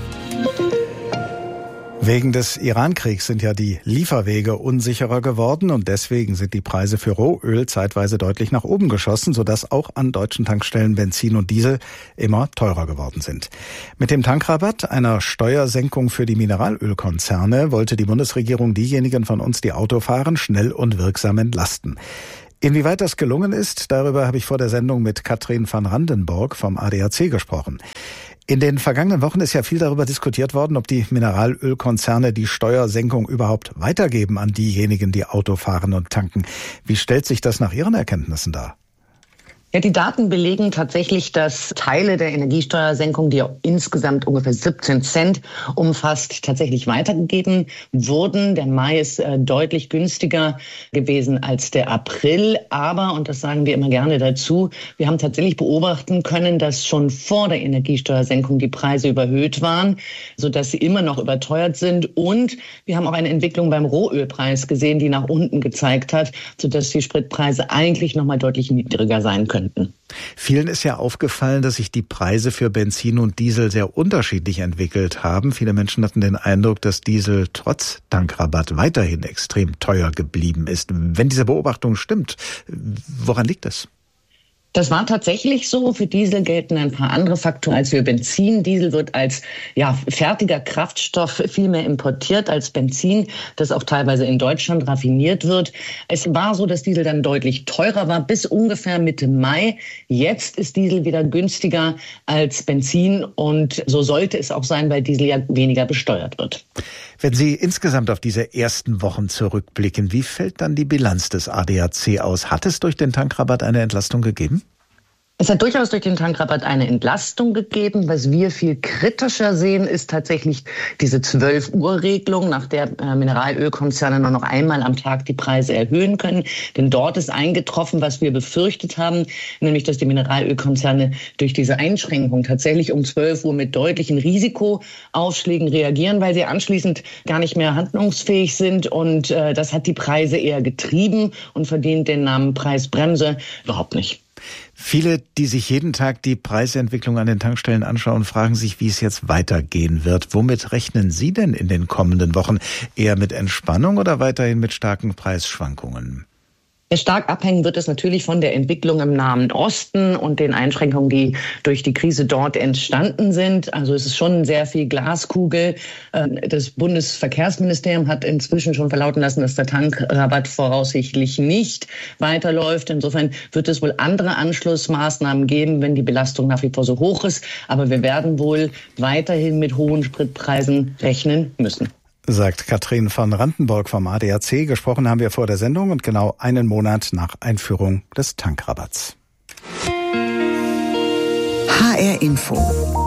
Wegen des Iran-Kriegs sind ja die Lieferwege unsicherer geworden und deswegen sind die Preise für Rohöl zeitweise deutlich nach oben geschossen, sodass auch an deutschen Tankstellen Benzin und Diesel immer teurer geworden sind. Mit dem Tankrabatt, einer Steuersenkung für die Mineralölkonzerne, wollte die Bundesregierung diejenigen von uns, die Auto fahren, schnell und wirksam entlasten. Inwieweit das gelungen ist, darüber habe ich vor der Sendung mit Katrin van Randenborg vom ADAC gesprochen. In den vergangenen Wochen ist ja viel darüber diskutiert worden, ob die Mineralölkonzerne die Steuersenkung überhaupt weitergeben an diejenigen, die Auto fahren und tanken. Wie stellt sich das nach Ihren Erkenntnissen dar? Ja, die Daten belegen tatsächlich, dass Teile der Energiesteuersenkung, die ja insgesamt ungefähr 17 Cent umfasst, tatsächlich weitergegeben wurden. Der Mai ist deutlich günstiger gewesen als der April. Aber, und das sagen wir immer gerne dazu, wir haben tatsächlich beobachten können, dass schon vor der Energiesteuersenkung die Preise überhöht waren, sodass sie immer noch überteuert sind. Und wir haben auch eine Entwicklung beim Rohölpreis gesehen, die nach unten gezeigt hat, sodass die Spritpreise eigentlich noch mal deutlich niedriger sein können. Vielen ist ja aufgefallen, dass sich die Preise für Benzin und Diesel sehr unterschiedlich entwickelt haben. Viele Menschen hatten den Eindruck, dass Diesel trotz Tankrabatt weiterhin extrem teuer geblieben ist. Wenn diese Beobachtung stimmt, woran liegt das? Das war tatsächlich so. Für Diesel gelten ein paar andere Faktoren als für Benzin. Diesel wird als fertiger Kraftstoff viel mehr importiert als Benzin, das auch teilweise in Deutschland raffiniert wird. Es war so, dass Diesel dann deutlich teurer war bis ungefähr Mitte Mai. Jetzt ist Diesel wieder günstiger als Benzin und so sollte es auch sein, weil Diesel ja weniger besteuert wird. Wenn Sie insgesamt auf diese ersten Wochen zurückblicken, wie fällt dann die Bilanz des ADAC aus? Hat es durch den Tankrabatt eine Entlastung gegeben? Es hat durchaus durch den Tankrabatt eine Entlastung gegeben. Was wir viel kritischer sehen, ist tatsächlich diese 12-Uhr-Regelung, nach der Mineralölkonzerne nur noch einmal am Tag die Preise erhöhen können. Denn dort ist eingetroffen, was wir befürchtet haben, nämlich dass die Mineralölkonzerne durch diese Einschränkung tatsächlich um 12 Uhr mit deutlichen Risikoaufschlägen reagieren, weil sie anschließend gar nicht mehr handlungsfähig sind. Und das hat die Preise eher getrieben und verdient den Namen Preisbremse überhaupt nicht. Viele, die sich jeden Tag die Preisentwicklung an den Tankstellen anschauen, fragen sich, wie es jetzt weitergehen wird. Womit rechnen Sie denn in den kommenden Wochen? Eher mit Entspannung oder weiterhin mit starken Preisschwankungen? Stark abhängen wird es natürlich von der Entwicklung im Nahen Osten und den Einschränkungen, die durch die Krise dort entstanden sind. Also es ist schon sehr viel Glaskugel. Das Bundesverkehrsministerium hat inzwischen schon verlauten lassen, dass der Tankrabatt voraussichtlich nicht weiterläuft. Insofern wird es wohl andere Anschlussmaßnahmen geben, wenn die Belastung nach wie vor so hoch ist. Aber wir werden wohl weiterhin mit hohen Spritpreisen rechnen müssen. Sagt Katrin von Randenburg vom ADAC. Gesprochen haben wir vor der Sendung und genau einen Monat nach Einführung des Tankrabatts. HR Info.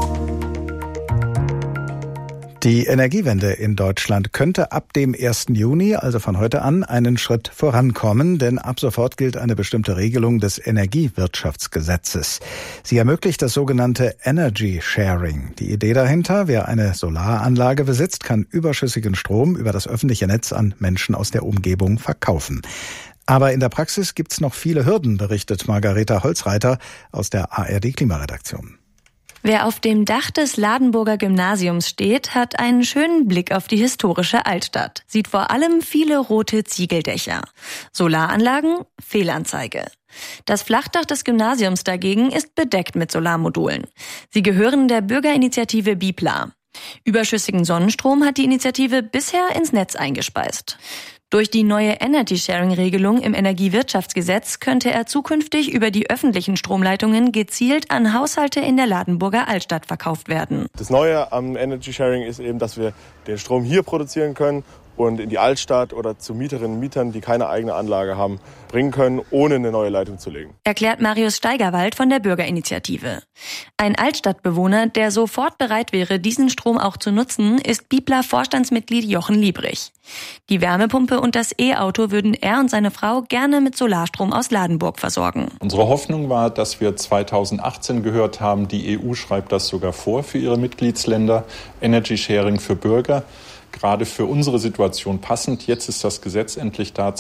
Die Energiewende in Deutschland könnte ab dem 1. Juni, also von heute an, einen Schritt vorankommen, denn ab sofort gilt eine bestimmte Regelung des Energiewirtschaftsgesetzes. Sie ermöglicht das sogenannte Energy Sharing. Die Idee dahinter, wer eine Solaranlage besitzt, kann überschüssigen Strom über das öffentliche Netz an Menschen aus der Umgebung verkaufen. Aber in der Praxis gibt's noch viele Hürden, berichtet Margareta Holzreiter aus der ARD Klimaredaktion. Wer auf dem Dach des Ladenburger Gymnasiums steht, hat einen schönen Blick auf die historische Altstadt, sieht vor allem viele rote Ziegeldächer. Solaranlagen? Fehlanzeige. Das Flachdach des Gymnasiums dagegen ist bedeckt mit Solarmodulen. Sie gehören der Bürgerinitiative Bipla. Überschüssigen Sonnenstrom hat die Initiative bisher ins Netz eingespeist. Durch die neue Energy-Sharing-Regelung im Energiewirtschaftsgesetz könnte er zukünftig über die öffentlichen Stromleitungen gezielt an Haushalte in der Ladenburger Altstadt verkauft werden. Das Neue am Energy-Sharing ist eben, dass wir den Strom hier produzieren können und in die Altstadt oder zu Mieterinnen und Mietern, die keine eigene Anlage haben, bringen können, ohne eine neue Leitung zu legen. Erklärt Marius Steigerwald von der Bürgerinitiative. Ein Altstadtbewohner, der sofort bereit wäre, diesen Strom auch zu nutzen, ist Bipla-Vorstandsmitglied Jochen Liebrich. Die Wärmepumpe und das E-Auto würden er und seine Frau gerne mit Solarstrom aus Ladenburg versorgen. Unsere Hoffnung war, dass wir 2018 gehört haben, die EU schreibt das sogar vor für ihre Mitgliedsländer, Energy Sharing für Bürger. Gerade für unsere Situation passend. Jetzt ist das Gesetz endlich da,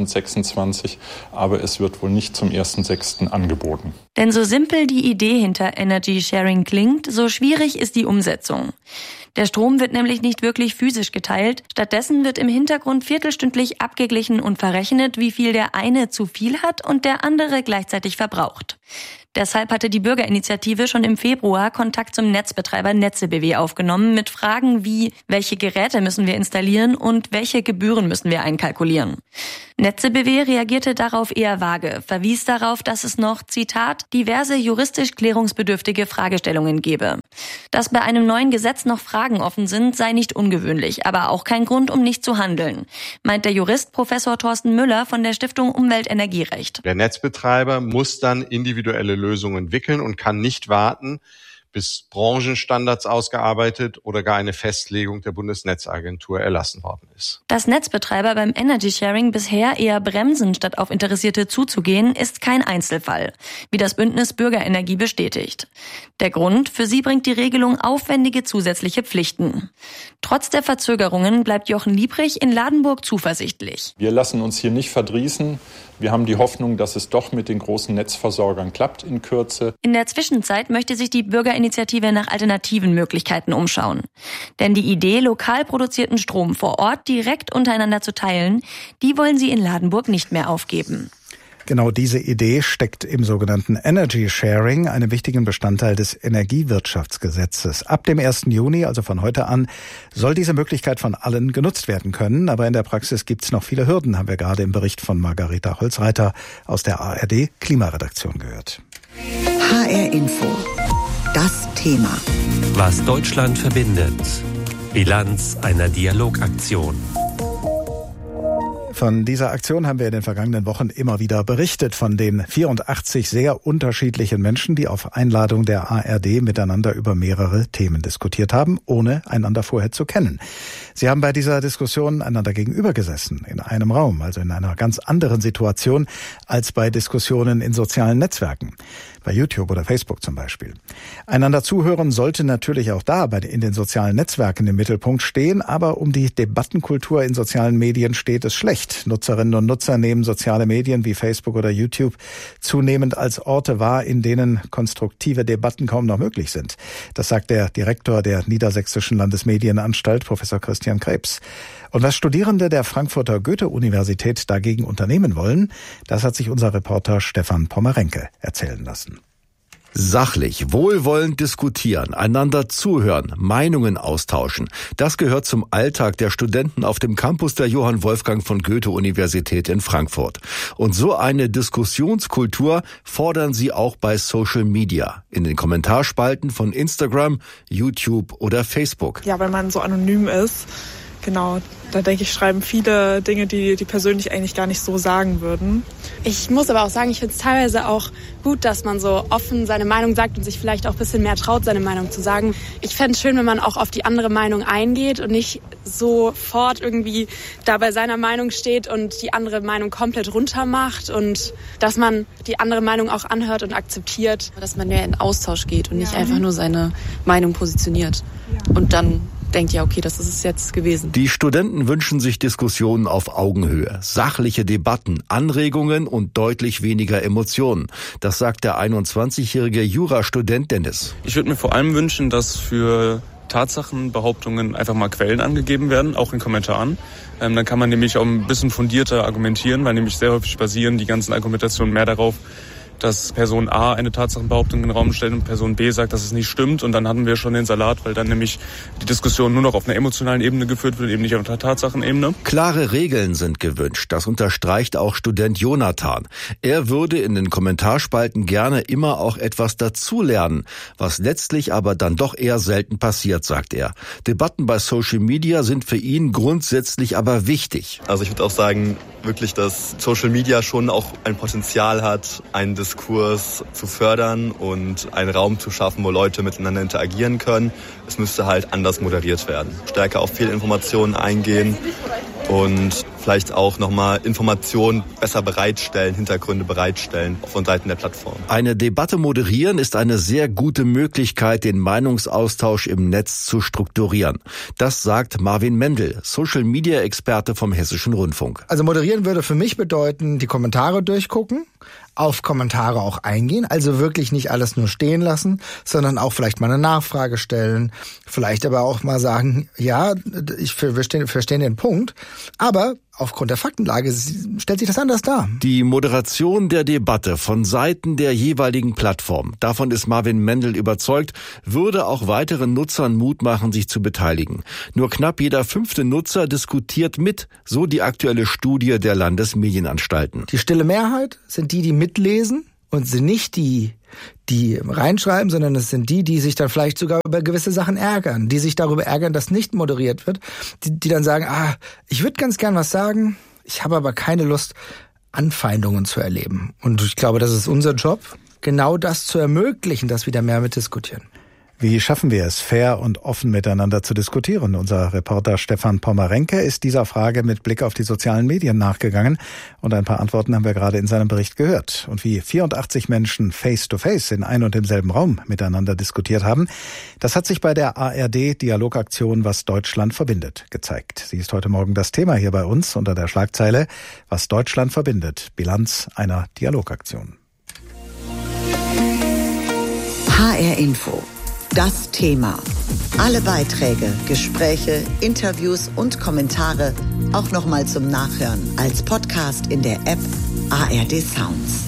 2026, aber es wird wohl nicht zum 1.6. angeboten. Denn so simpel die Idee hinter Energy Sharing klingt, so schwierig ist die Umsetzung. Der Strom wird nämlich nicht wirklich physisch geteilt. Stattdessen wird im Hintergrund viertelstündlich abgeglichen und verrechnet, wie viel der eine zu viel hat und der andere gleichzeitig verbraucht. Deshalb hatte die Bürgerinitiative schon im Februar Kontakt zum Netzbetreiber NetzeBW aufgenommen mit Fragen wie, welche Geräte müssen wir installieren und welche Gebühren müssen wir einkalkulieren. NetzeBW reagierte darauf eher vage, verwies darauf, dass es noch, Zitat, diverse juristisch klärungsbedürftige Fragestellungen gebe. Dass bei einem neuen Gesetz noch Fragen offen sind, sei nicht ungewöhnlich, aber auch kein Grund, um nicht zu handeln, meint der Jurist Professor Thorsten Müller von der Stiftung Umwelt-Energierecht. Der Netzbetreiber muss dann individuelle Lösungen entwickeln und kann nicht warten, bis Branchenstandards ausgearbeitet oder gar eine Festlegung der Bundesnetzagentur erlassen worden ist. Dass Netzbetreiber beim Energy Sharing bisher eher bremsen, statt auf Interessierte zuzugehen, ist kein Einzelfall, wie das Bündnis Bürgerenergie bestätigt. Der Grund, für sie bringt die Regelung aufwendige zusätzliche Pflichten. Trotz der Verzögerungen bleibt Jochen Liebrich in Ladenburg zuversichtlich. Wir lassen uns hier nicht verdrießen. Wir haben die Hoffnung, dass es doch mit den großen Netzversorgern klappt in Kürze. In der Zwischenzeit möchte sich die Bürgerinitiative nach alternativen Möglichkeiten umschauen. Denn die Idee, lokal produzierten Strom vor Ort direkt untereinander zu teilen, die wollen sie in Ladenburg nicht mehr aufgeben. Genau diese Idee steckt im sogenannten Energy Sharing, einem wichtigen Bestandteil des Energiewirtschaftsgesetzes. Ab dem 1. Juni, also von heute an, soll diese Möglichkeit von allen genutzt werden können. Aber in der Praxis gibt es noch viele Hürden, haben wir gerade im Bericht von Margareta Holzreiter aus der ARD Klimaredaktion gehört. HR Info. Das Thema. Was Deutschland verbindet. Bilanz einer Dialogaktion. Von dieser Aktion haben wir in den vergangenen Wochen immer wieder berichtet, von den 84 sehr unterschiedlichen Menschen, die auf Einladung der ARD miteinander über mehrere Themen diskutiert haben, ohne einander vorher zu kennen. Sie haben bei dieser Diskussion einander gegenüber gesessen, in einem Raum, also in einer ganz anderen Situation als bei Diskussionen in sozialen Netzwerken, bei YouTube oder Facebook zum Beispiel. Einander zuhören sollte natürlich auch da in den sozialen Netzwerken im Mittelpunkt stehen, aber um die Debattenkultur in sozialen Medien steht es schlecht. Nutzerinnen und Nutzer nehmen soziale Medien wie Facebook oder YouTube zunehmend als Orte wahr, in denen konstruktive Debatten kaum noch möglich sind. Das sagt der Direktor der Niedersächsischen Landesmedienanstalt, Professor Christian Krebs. Und was Studierende der Frankfurter Goethe-Universität dagegen unternehmen wollen, das hat sich unser Reporter Stefan Pommerenke erzählen lassen. Sachlich, wohlwollend diskutieren, einander zuhören, Meinungen austauschen. Das gehört zum Alltag der Studenten auf dem Campus der Johann Wolfgang von Goethe-Universität in Frankfurt. Und so eine Diskussionskultur fordern sie auch bei Social Media, in den Kommentarspalten von Instagram, YouTube oder Facebook. Ja, weil man so anonym ist. Genau, da denke ich, schreiben viele Dinge, die persönlich eigentlich gar nicht so sagen würden. Ich muss aber auch sagen, ich finde es teilweise auch gut, dass man so offen seine Meinung sagt und sich vielleicht auch ein bisschen mehr traut, seine Meinung zu sagen. Ich fände es schön, wenn man auch auf die andere Meinung eingeht und nicht sofort irgendwie da bei seiner Meinung steht und die andere Meinung komplett runter macht und dass man die andere Meinung auch anhört und akzeptiert. Dass man mehr in Austausch geht und nicht einfach nur seine Meinung positioniert und dann denkt, ja, okay, das ist es jetzt gewesen. Die Studenten wünschen sich Diskussionen auf Augenhöhe, sachliche Debatten, Anregungen und deutlich weniger Emotionen. Das sagt der 21-jährige Jurastudent Dennis. Ich würde mir vor allem wünschen, dass für Tatsachenbehauptungen einfach mal Quellen angegeben werden, auch in Kommentaren. Dann kann man nämlich auch ein bisschen fundierter argumentieren, weil nämlich sehr häufig basieren die ganzen Argumentationen mehr darauf, dass Person A eine Tatsachenbehauptung in den Raum stellt und Person B sagt, dass es nicht stimmt. Und dann hatten wir schon den Salat, weil dann nämlich die Diskussion nur noch auf einer emotionalen Ebene geführt wird, eben nicht auf einer Tatsachenebene. Klare Regeln sind gewünscht. Das unterstreicht auch Student Jonathan. Er würde in den Kommentarspalten gerne immer auch etwas dazulernen, was letztlich aber dann doch eher selten passiert, sagt er. Debatten bei Social Media sind für ihn grundsätzlich aber wichtig. Also ich würde auch sagen, wirklich, dass Social Media schon auch ein Potenzial hat, einen Diskurs zu fördern und einen Raum zu schaffen, wo Leute miteinander interagieren können. Es müsste halt anders moderiert werden. Stärker auf Fehlinformationen eingehen und vielleicht auch nochmal Informationen besser bereitstellen, Hintergründe bereitstellen von Seiten der Plattform. Eine Debatte moderieren ist eine sehr gute Möglichkeit, den Meinungsaustausch im Netz zu strukturieren. Das sagt Marvin Mendel, Social-Media-Experte vom Hessischen Rundfunk. Also moderieren würde für mich bedeuten, die Kommentare durchgucken, auf Kommentare auch eingehen, also wirklich nicht alles nur stehen lassen, sondern auch vielleicht mal eine Nachfrage stellen, vielleicht aber auch mal sagen, ja, wir verstehen den Punkt, aber aufgrund der Faktenlage stellt sich das anders dar. Die Moderation der Debatte von Seiten der jeweiligen Plattform, davon ist Marvin Mendel überzeugt, würde auch weiteren Nutzern Mut machen, sich zu beteiligen. Nur knapp jeder 5. Nutzer diskutiert mit, so die aktuelle Studie der Landesmedienanstalten. Die stille Mehrheit sind die mitlesen und sind nicht die reinschreiben, sondern es sind die sich dann vielleicht sogar über gewisse Sachen ärgern, die sich darüber ärgern, dass nicht moderiert wird, die dann sagen, ich würde ganz gern was sagen, ich habe aber keine Lust, Anfeindungen zu erleben. Und ich glaube, das ist unser Job, genau das zu ermöglichen, dass wieder mehr mitdiskutieren. Wie schaffen wir es, fair und offen miteinander zu diskutieren? Unser Reporter Stefan Pommerenke ist dieser Frage mit Blick auf die sozialen Medien nachgegangen und ein paar Antworten haben wir gerade in seinem Bericht gehört. Und wie 84 Menschen face-to-face in ein und demselben Raum miteinander diskutiert haben, das hat sich bei der ARD-Dialogaktion Was Deutschland verbindet gezeigt. Sie ist heute Morgen das Thema hier bei uns unter der Schlagzeile Was Deutschland verbindet, Bilanz einer Dialogaktion. HR Info. Das Thema. Alle Beiträge, Gespräche, Interviews und Kommentare auch nochmal zum Nachhören als Podcast in der App ARD Sounds.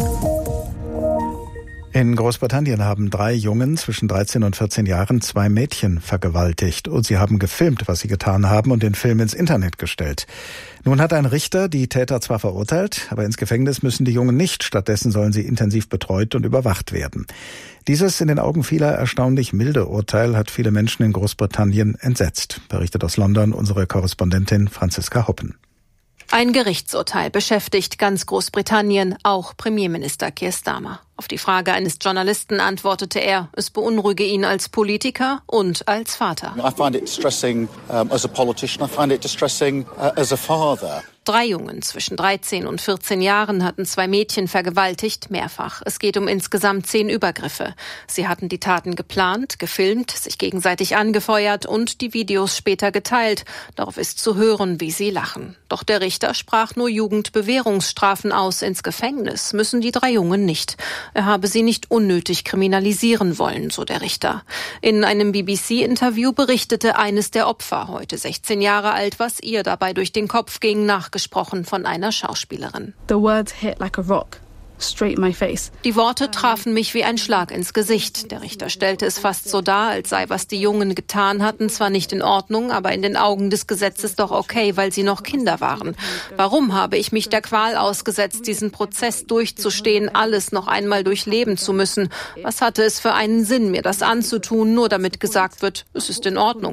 In Großbritannien haben 3 Jungen zwischen 13 und 14 Jahren 2 Mädchen vergewaltigt und sie haben gefilmt, was sie getan haben und den Film ins Internet gestellt. Nun hat ein Richter die Täter zwar verurteilt, aber ins Gefängnis müssen die Jungen nicht. Stattdessen sollen sie intensiv betreut und überwacht werden. Dieses in den Augen vieler erstaunlich milde Urteil hat viele Menschen in Großbritannien entsetzt, berichtet aus London unsere Korrespondentin Franziska Hoppen. Ein Gerichtsurteil beschäftigt ganz Großbritannien, auch Premierminister Keir Starmer. Auf die Frage eines Journalisten antwortete er, es beunruhige ihn als Politiker und als Vater. I find it distressing as a politician. I find it distressing as a father. 3 Jungen zwischen 13 und 14 Jahren hatten 2 Mädchen vergewaltigt, mehrfach. Es geht um insgesamt 10 Übergriffe. Sie hatten die Taten geplant, gefilmt, sich gegenseitig angefeuert und die Videos später geteilt. Darauf ist zu hören, wie sie lachen. Doch der Richter sprach nur Jugendbewährungsstrafen aus. Ins Gefängnis müssen die 3 Jungen nicht. Er habe sie nicht unnötig kriminalisieren wollen, so der Richter. In einem BBC-Interview berichtete eines der Opfer, heute 16 Jahre alt, was ihr dabei durch den Kopf ging, nachgesprochen von einer Schauspielerin. The words hit like a rock. Straight in my face. Die Worte trafen mich wie ein Schlag ins Gesicht. Der Richter stellte es fast so dar, als sei, was die Jungen getan hatten, zwar nicht in Ordnung, aber in den Augen des Gesetzes doch okay, weil sie noch Kinder waren. Warum habe ich mich der Qual ausgesetzt, diesen Prozess durchzustehen, alles noch einmal durchleben zu müssen? Was hatte es für einen Sinn, mir das anzutun, nur damit gesagt wird, es ist in Ordnung?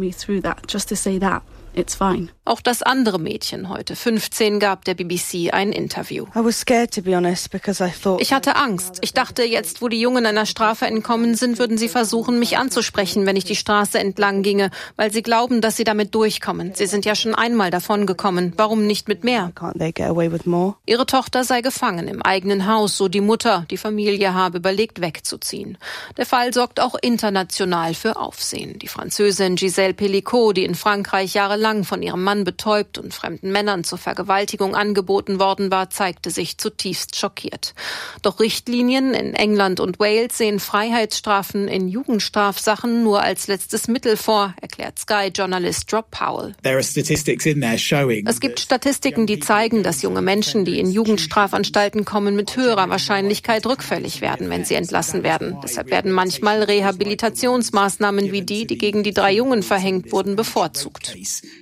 It's fine. Auch das andere Mädchen, heute 15, gab der BBC ein Interview. Ich hatte Angst. Ich dachte, jetzt, wo die Jungen einer Strafe entkommen sind, würden sie versuchen, mich anzusprechen, wenn ich die Straße entlang ginge, weil sie glauben, dass sie damit durchkommen. Sie sind ja schon einmal davon gekommen. Warum nicht mit mehr? Ihre Tochter sei gefangen im eigenen Haus, so die Mutter. Die Familie habe überlegt, wegzuziehen. Der Fall sorgt auch international für Aufsehen. Die Französin Gisèle Pellicot, die in Frankreich jahrelang von ihrem Mann betäubt und fremden Männern zur Vergewaltigung angeboten worden war, zeigte sich zutiefst schockiert. Doch Richtlinien in England und Wales sehen Freiheitsstrafen in Jugendstrafsachen nur als letztes Mittel vor, erklärt Sky-Journalist Rob Powell. Es gibt Statistiken, die zeigen, dass junge Menschen, die in Jugendstrafanstalten kommen, mit höherer Wahrscheinlichkeit rückfällig werden, wenn sie entlassen werden. Deshalb werden manchmal Rehabilitationsmaßnahmen wie die gegen die 3 Jungen verhängt wurden, bevorzugt.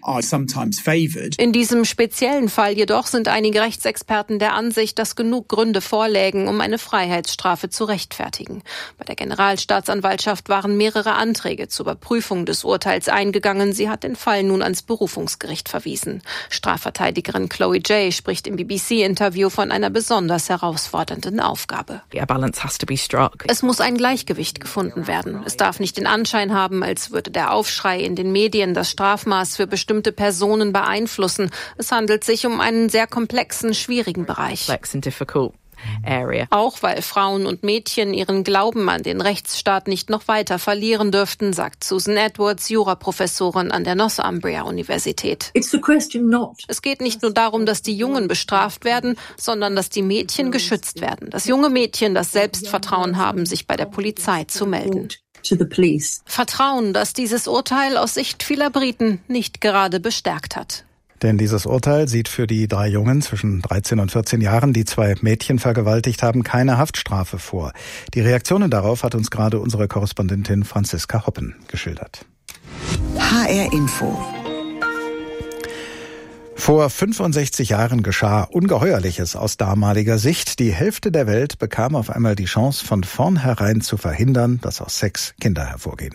In diesem speziellen Fall jedoch sind einige Rechtsexperten der Ansicht, dass genug Gründe vorlägen, um eine Freiheitsstrafe zu rechtfertigen. Bei der Generalstaatsanwaltschaft waren mehrere Anträge zur Überprüfung des Urteils eingegangen. Sie hat den Fall nun ans Berufungsgericht verwiesen. Strafverteidigerin Chloe Jay spricht im BBC-Interview von einer besonders herausfordernden Aufgabe. Es muss ein Gleichgewicht gefunden werden. Es darf nicht den Anschein haben, als würde der Aufschrei in den Medien das Strafmaß für bestimmte Personen beeinflussen. Es handelt sich um einen sehr komplexen, schwierigen Bereich. Auch weil Frauen und Mädchen ihren Glauben an den Rechtsstaat nicht noch weiter verlieren dürften, sagt Susan Edwards, Juraprofessorin an der Northumbria-Universität. Es geht nicht nur darum, dass die Jungen bestraft werden, sondern dass die Mädchen geschützt werden. Dass junge Mädchen das Selbstvertrauen haben, sich bei der Polizei zu melden. Vertrauen, das dieses Urteil aus Sicht vieler Briten nicht gerade bestärkt hat. Denn dieses Urteil sieht für die 3 Jungen zwischen 13 und 14 Jahren, die 2 Mädchen vergewaltigt haben, keine Haftstrafe vor. Die Reaktionen darauf hat uns gerade unsere Korrespondentin Franziska Hoppen geschildert. HR Info. Vor 65 Jahren geschah Ungeheuerliches aus damaliger Sicht. Die Hälfte der Welt bekam auf einmal die Chance, von vornherein zu verhindern, dass aus Sex Kinder hervorgehen.